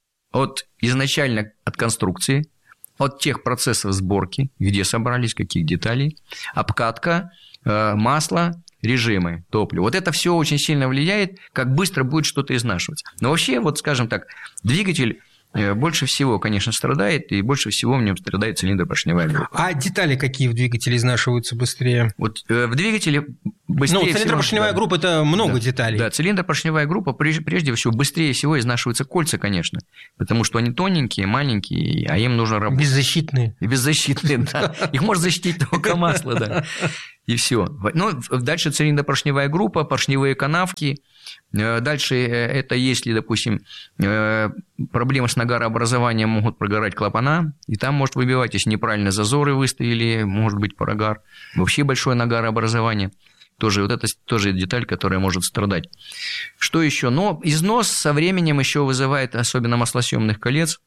[SPEAKER 21] от изначально от конструкции, от тех процессов сборки, где собрались, каких деталей, обкатка, масло, режимы, топливо. Вот это все очень сильно влияет, как быстро будет что-то изнашиваться. Но вообще, вот скажем так, двигатель больше всего, конечно, страдает, и больше всего в нем страдает цилиндропоршневая группа.
[SPEAKER 20] А детали какие в двигателе изнашиваются быстрее?
[SPEAKER 21] Вот в двигателе быстрее
[SPEAKER 20] Ну, цилиндропоршневая
[SPEAKER 21] всего,
[SPEAKER 20] группа – это много
[SPEAKER 21] да,
[SPEAKER 20] деталей.
[SPEAKER 21] Да, цилиндропоршневая группа, прежде всего, быстрее всего изнашиваются кольца, конечно, потому что они тоненькие, маленькие, а им нужно работать.
[SPEAKER 20] Беззащитные.
[SPEAKER 21] Беззащитные, да. Их может защитить только масло, да. И все. Ну, дальше цилиндропоршневая группа, поршневые канавки. Дальше это если, допустим, проблемы с нагарообразованием, могут прогорать клапана, и там может выбивать, если неправильно зазоры выставили, может быть прогар. Вообще большое нагарообразование. Тоже, вот это тоже деталь, которая может страдать. Что еще? Но износ со временем еще вызывает, особенно маслосъемных колец,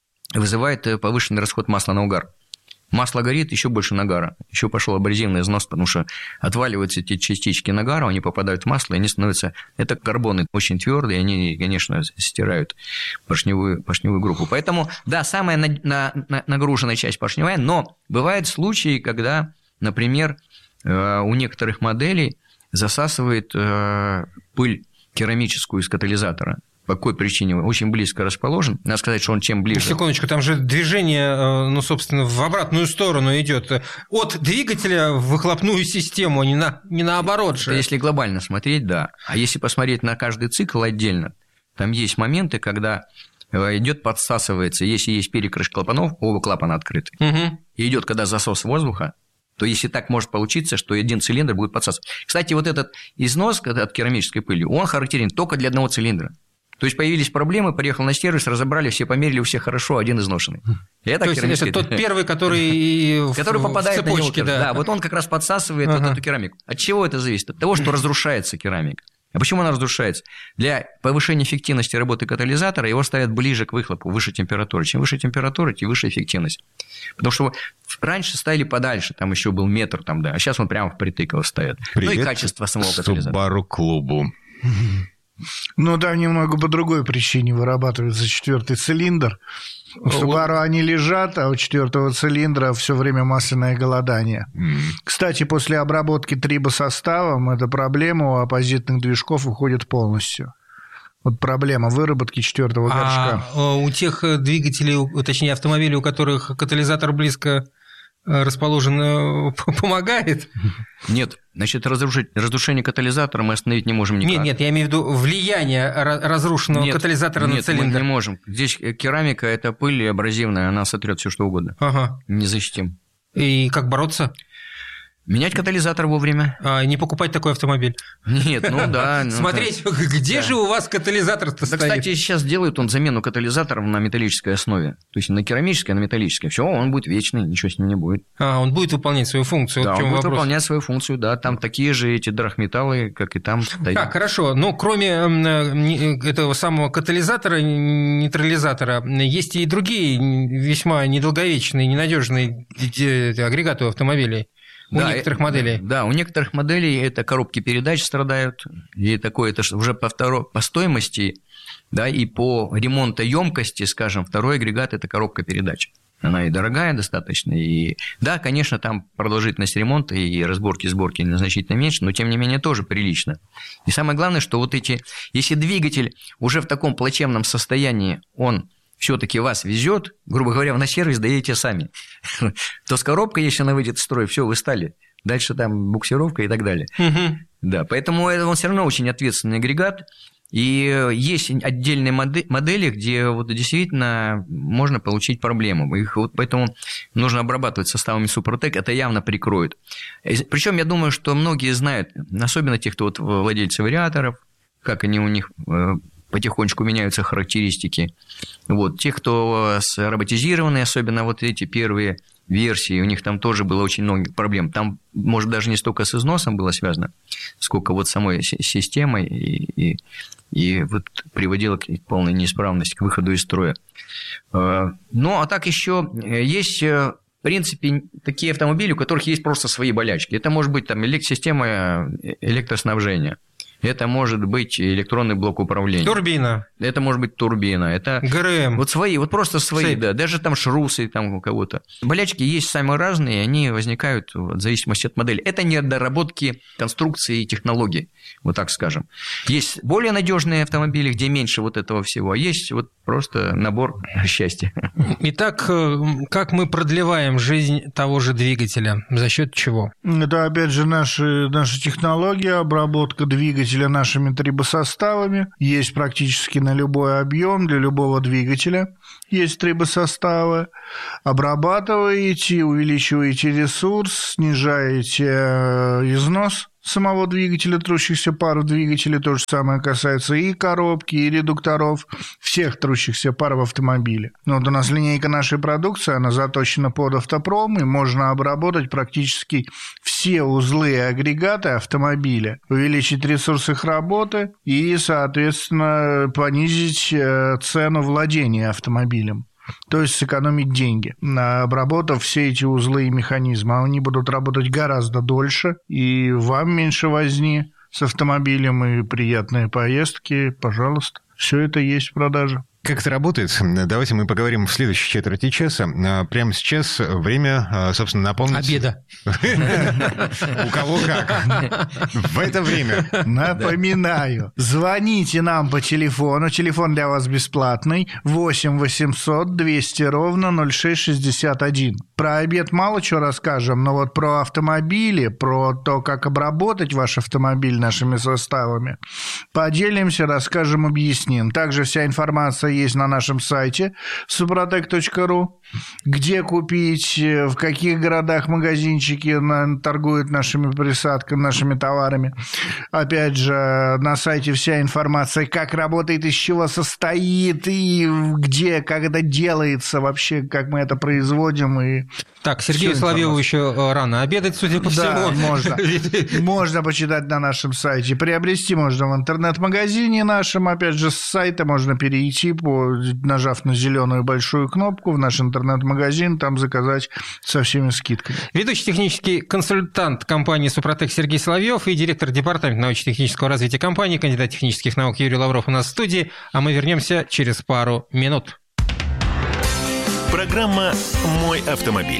[SPEAKER 21] вызывает повышенный расход масла на угар. Масло горит, еще больше нагара. Еще пошел абразивный износ, потому что отваливаются эти частички нагара, они попадают в масло, и они становятся... Это карбоны очень твердые, они, конечно, стирают поршневую, поршневую группу. Поэтому, да, самая на, на, на, нагруженная часть поршневая, но бывают случаи, когда, например, у некоторых моделей засасывает пыль керамическую из катализатора. По какой причине? Очень близко расположен. Надо сказать, что он чем ближе...
[SPEAKER 20] Секундочку, там же движение, ну, собственно, в обратную сторону идет. От двигателя в выхлопную систему, а не, на, не наоборот же.
[SPEAKER 21] Если глобально смотреть, да. А если посмотреть на каждый цикл отдельно, там есть моменты, когда идет подсасывается, если есть перекрыш клапанов, оба клапана открыты, угу. И идет, когда засос воздуха, то если так может получиться, что один цилиндр будет подсасывать. Кстати, вот этот износ от керамической пыли, он характерен только для одного цилиндра. То есть появились проблемы, приехал на сервис, разобрали, все померили, у всех хорошо, один изношенный.
[SPEAKER 20] Это то есть это тот первый, который,
[SPEAKER 21] который попадает
[SPEAKER 20] в цепочке,
[SPEAKER 21] на него. Да. да, вот он как раз подсасывает ага. вот эту керамику. От чего это зависит? От того, что разрушается керамика. А почему она разрушается? Для повышения эффективности работы катализатора его ставят ближе к выхлопу, выше температуры. Чем выше температура, тем выше эффективность. Потому что раньше ставили подальше, там еще был метр, там, да, а сейчас он прямо впритык его ставят.
[SPEAKER 19] Привет,
[SPEAKER 21] ну и качество самого катализатора.
[SPEAKER 19] Subaru-клубу.
[SPEAKER 18] Ну, да, немного по другой причине вырабатывается четвертый цилиндр. У Subaru они лежат, а у четвертого цилиндра все время масляное голодание. Mm. Кстати, после обработки трибосоставом эта проблема у оппозитных движков уходит полностью. Вот проблема выработки четвертого горшка.
[SPEAKER 20] А у тех двигателей, точнее автомобилей, у которых катализатор близко расположен, помогает?
[SPEAKER 21] Нет, значит, разрушить, разрушение катализатора мы остановить не можем никак.
[SPEAKER 20] Нет, нет, я имею в виду влияние разрушенного нет, катализатора
[SPEAKER 21] нет,
[SPEAKER 20] на цилиндр.
[SPEAKER 21] Нет, мы не можем. Здесь керамика – это пыль абразивная, она сотрет все что угодно.
[SPEAKER 20] Ага.
[SPEAKER 21] Не защитим.
[SPEAKER 20] И как бороться?
[SPEAKER 21] Менять катализатор вовремя.
[SPEAKER 20] А, не покупать такой автомобиль.
[SPEAKER 21] Нет, ну да. Ну,
[SPEAKER 20] смотреть, да. где да. же у вас катализатор-то
[SPEAKER 21] да,
[SPEAKER 20] стоит?
[SPEAKER 21] Кстати, сейчас делают он замену катализаторов на металлической основе. То есть на керамической, а на металлической. Все, он будет вечный, ничего с ним не будет.
[SPEAKER 20] А, он будет выполнять свою функцию.
[SPEAKER 21] Да,
[SPEAKER 20] вот
[SPEAKER 21] он будет
[SPEAKER 20] вопрос.
[SPEAKER 21] выполнять свою функцию, да. Там такие же эти драгметаллы, как и там.
[SPEAKER 20] Так, хорошо. Но кроме этого самого катализатора, нейтрализатора, есть и другие весьма недолговечные, ненадежные агрегаты у автомобилей. У да, некоторых моделей.
[SPEAKER 21] Да, у некоторых моделей это коробки передач страдают, и такое это уже по, второй, по стоимости, да, и по ремонтоемкости, скажем, второй агрегат – это коробка передач. Она и дорогая достаточно, и да, конечно, там продолжительность ремонта и разборки, сборки значительно меньше, но тем не менее тоже прилично. И самое главное, что вот эти, если двигатель уже в таком плачевном состоянии, он все-таки вас везет, грубо говоря, на сервис доедете сами, то с коробкой, если она выйдет в строй, все, вы стали. Дальше там буксировка и так далее. Угу. Да, поэтому он все равно очень ответственный агрегат. И есть отдельные модели, где вот действительно можно получить проблему. Их вот поэтому нужно обрабатывать составами Супротек, это явно прикроет. Причем я думаю, что многие знают, особенно те, кто вот владельцы вариаторов, как они у них потихонечку меняются характеристики. Вот. Те, кто роботизированные, особенно вот эти первые версии, у них там тоже было очень много проблем. Там, может, даже не столько с износом было связано, сколько вот самой системой, и, и, и вот приводило к полной неисправности, к выходу из строя. Ну, а так еще есть, в принципе, такие автомобили, у которых есть просто свои болячки. Это может быть там система электроснабжения. Это может быть электронный блок управления.
[SPEAKER 20] Турбина.
[SPEAKER 21] Это может быть турбина. Это
[SPEAKER 20] ГРМ.
[SPEAKER 21] Вот свои, вот просто свои, Цепь. Да. Даже там шрусы там у кого-то. Болячки есть самые разные, они возникают в зависимости от модели. Это недоработки конструкции и технологий, вот так скажем. Есть более надежные автомобили, где меньше вот этого всего, а есть вот просто набор счастья.
[SPEAKER 20] Итак, как мы продлеваем жизнь того же двигателя? За счет чего?
[SPEAKER 18] Это, опять же, наши, наши технологии, обработка двигателя нашими трибосоставами. Есть практически на любой объем для любого двигателя. Есть трибосоставы. Обрабатываете, увеличиваете ресурс, снижаете износ самого двигателя, трущихся пар в двигателе. То же самое касается и коробки, и редукторов, всех трущихся пар в автомобиле. Вот у нас линейка нашей продукции, она заточена под автопром, и можно обработать практически все узлы и агрегаты автомобиля, увеличить ресурс их работы и, соответственно, понизить цену владения автомобилем. То есть сэкономить деньги, обработав все эти узлы и механизмы. Они будут работать гораздо дольше, и вам меньше возни с автомобилем, и приятные поездки. Пожалуйста, все это есть в продаже.
[SPEAKER 19] Как это работает? Давайте мы поговорим в следующей четверти часа. Прямо сейчас время, собственно, наполнить...
[SPEAKER 20] Обеда.
[SPEAKER 19] У кого как. В это время.
[SPEAKER 18] Напоминаю, звоните нам по телефону. Телефон для вас бесплатный. восемь восемьсот двести ровно ноль шесть шестьдесят один. Про обед мало чего расскажем, но вот про автомобили, про то, как обработать ваш автомобиль нашими составами, поделимся, расскажем, объясним. Также вся информация есть на нашем сайте супротек точка ру, где купить, в каких городах магазинчики торгуют нашими присадками, нашими товарами. Опять же, на сайте вся информация, как работает, из чего состоит, и где, как это делается вообще, как мы это производим. И
[SPEAKER 20] так, Сергею Соловьеву еще рано обедать, судя по
[SPEAKER 18] да,
[SPEAKER 20] всему.
[SPEAKER 18] можно. Можно почитать на нашем сайте. Приобрести можно в интернет-магазине нашем. Опять же, с сайта можно перейти, по, нажав на зеленую большую кнопку в наш интернет-магазин, там заказать со всеми скидками.
[SPEAKER 20] Ведущий технический консультант компании «Супротек» Сергей Соловьев и директор департамента научно-технического развития компании, кандидат технических наук Юрий Лавров у нас в студии. А мы вернемся через пару минут.
[SPEAKER 3] Программа «Мой автомобиль».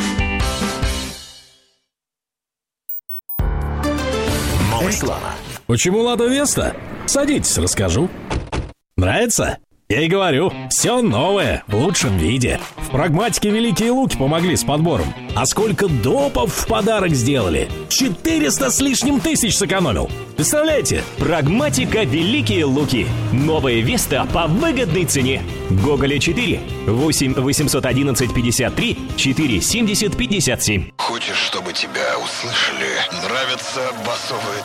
[SPEAKER 5] Реклама. Почему «Лада Веста»? Садитесь, расскажу. Нравится? Я и говорю, все новое, в лучшем виде. В «Прагматике» великие луки помогли с подбором. А сколько допов в подарок сделали? четыреста с лишним тысяч сэкономил. Представляете?
[SPEAKER 22] «Прагматика» великие луки. Новая «Веста» по выгодной цене. Гоголя четыре, восемь восемьсот одиннадцать пятьдесят три, четыре семьдесят пятьдесят семь.
[SPEAKER 23] Хочешь, чтобы тебя услышали? Нравятся басовые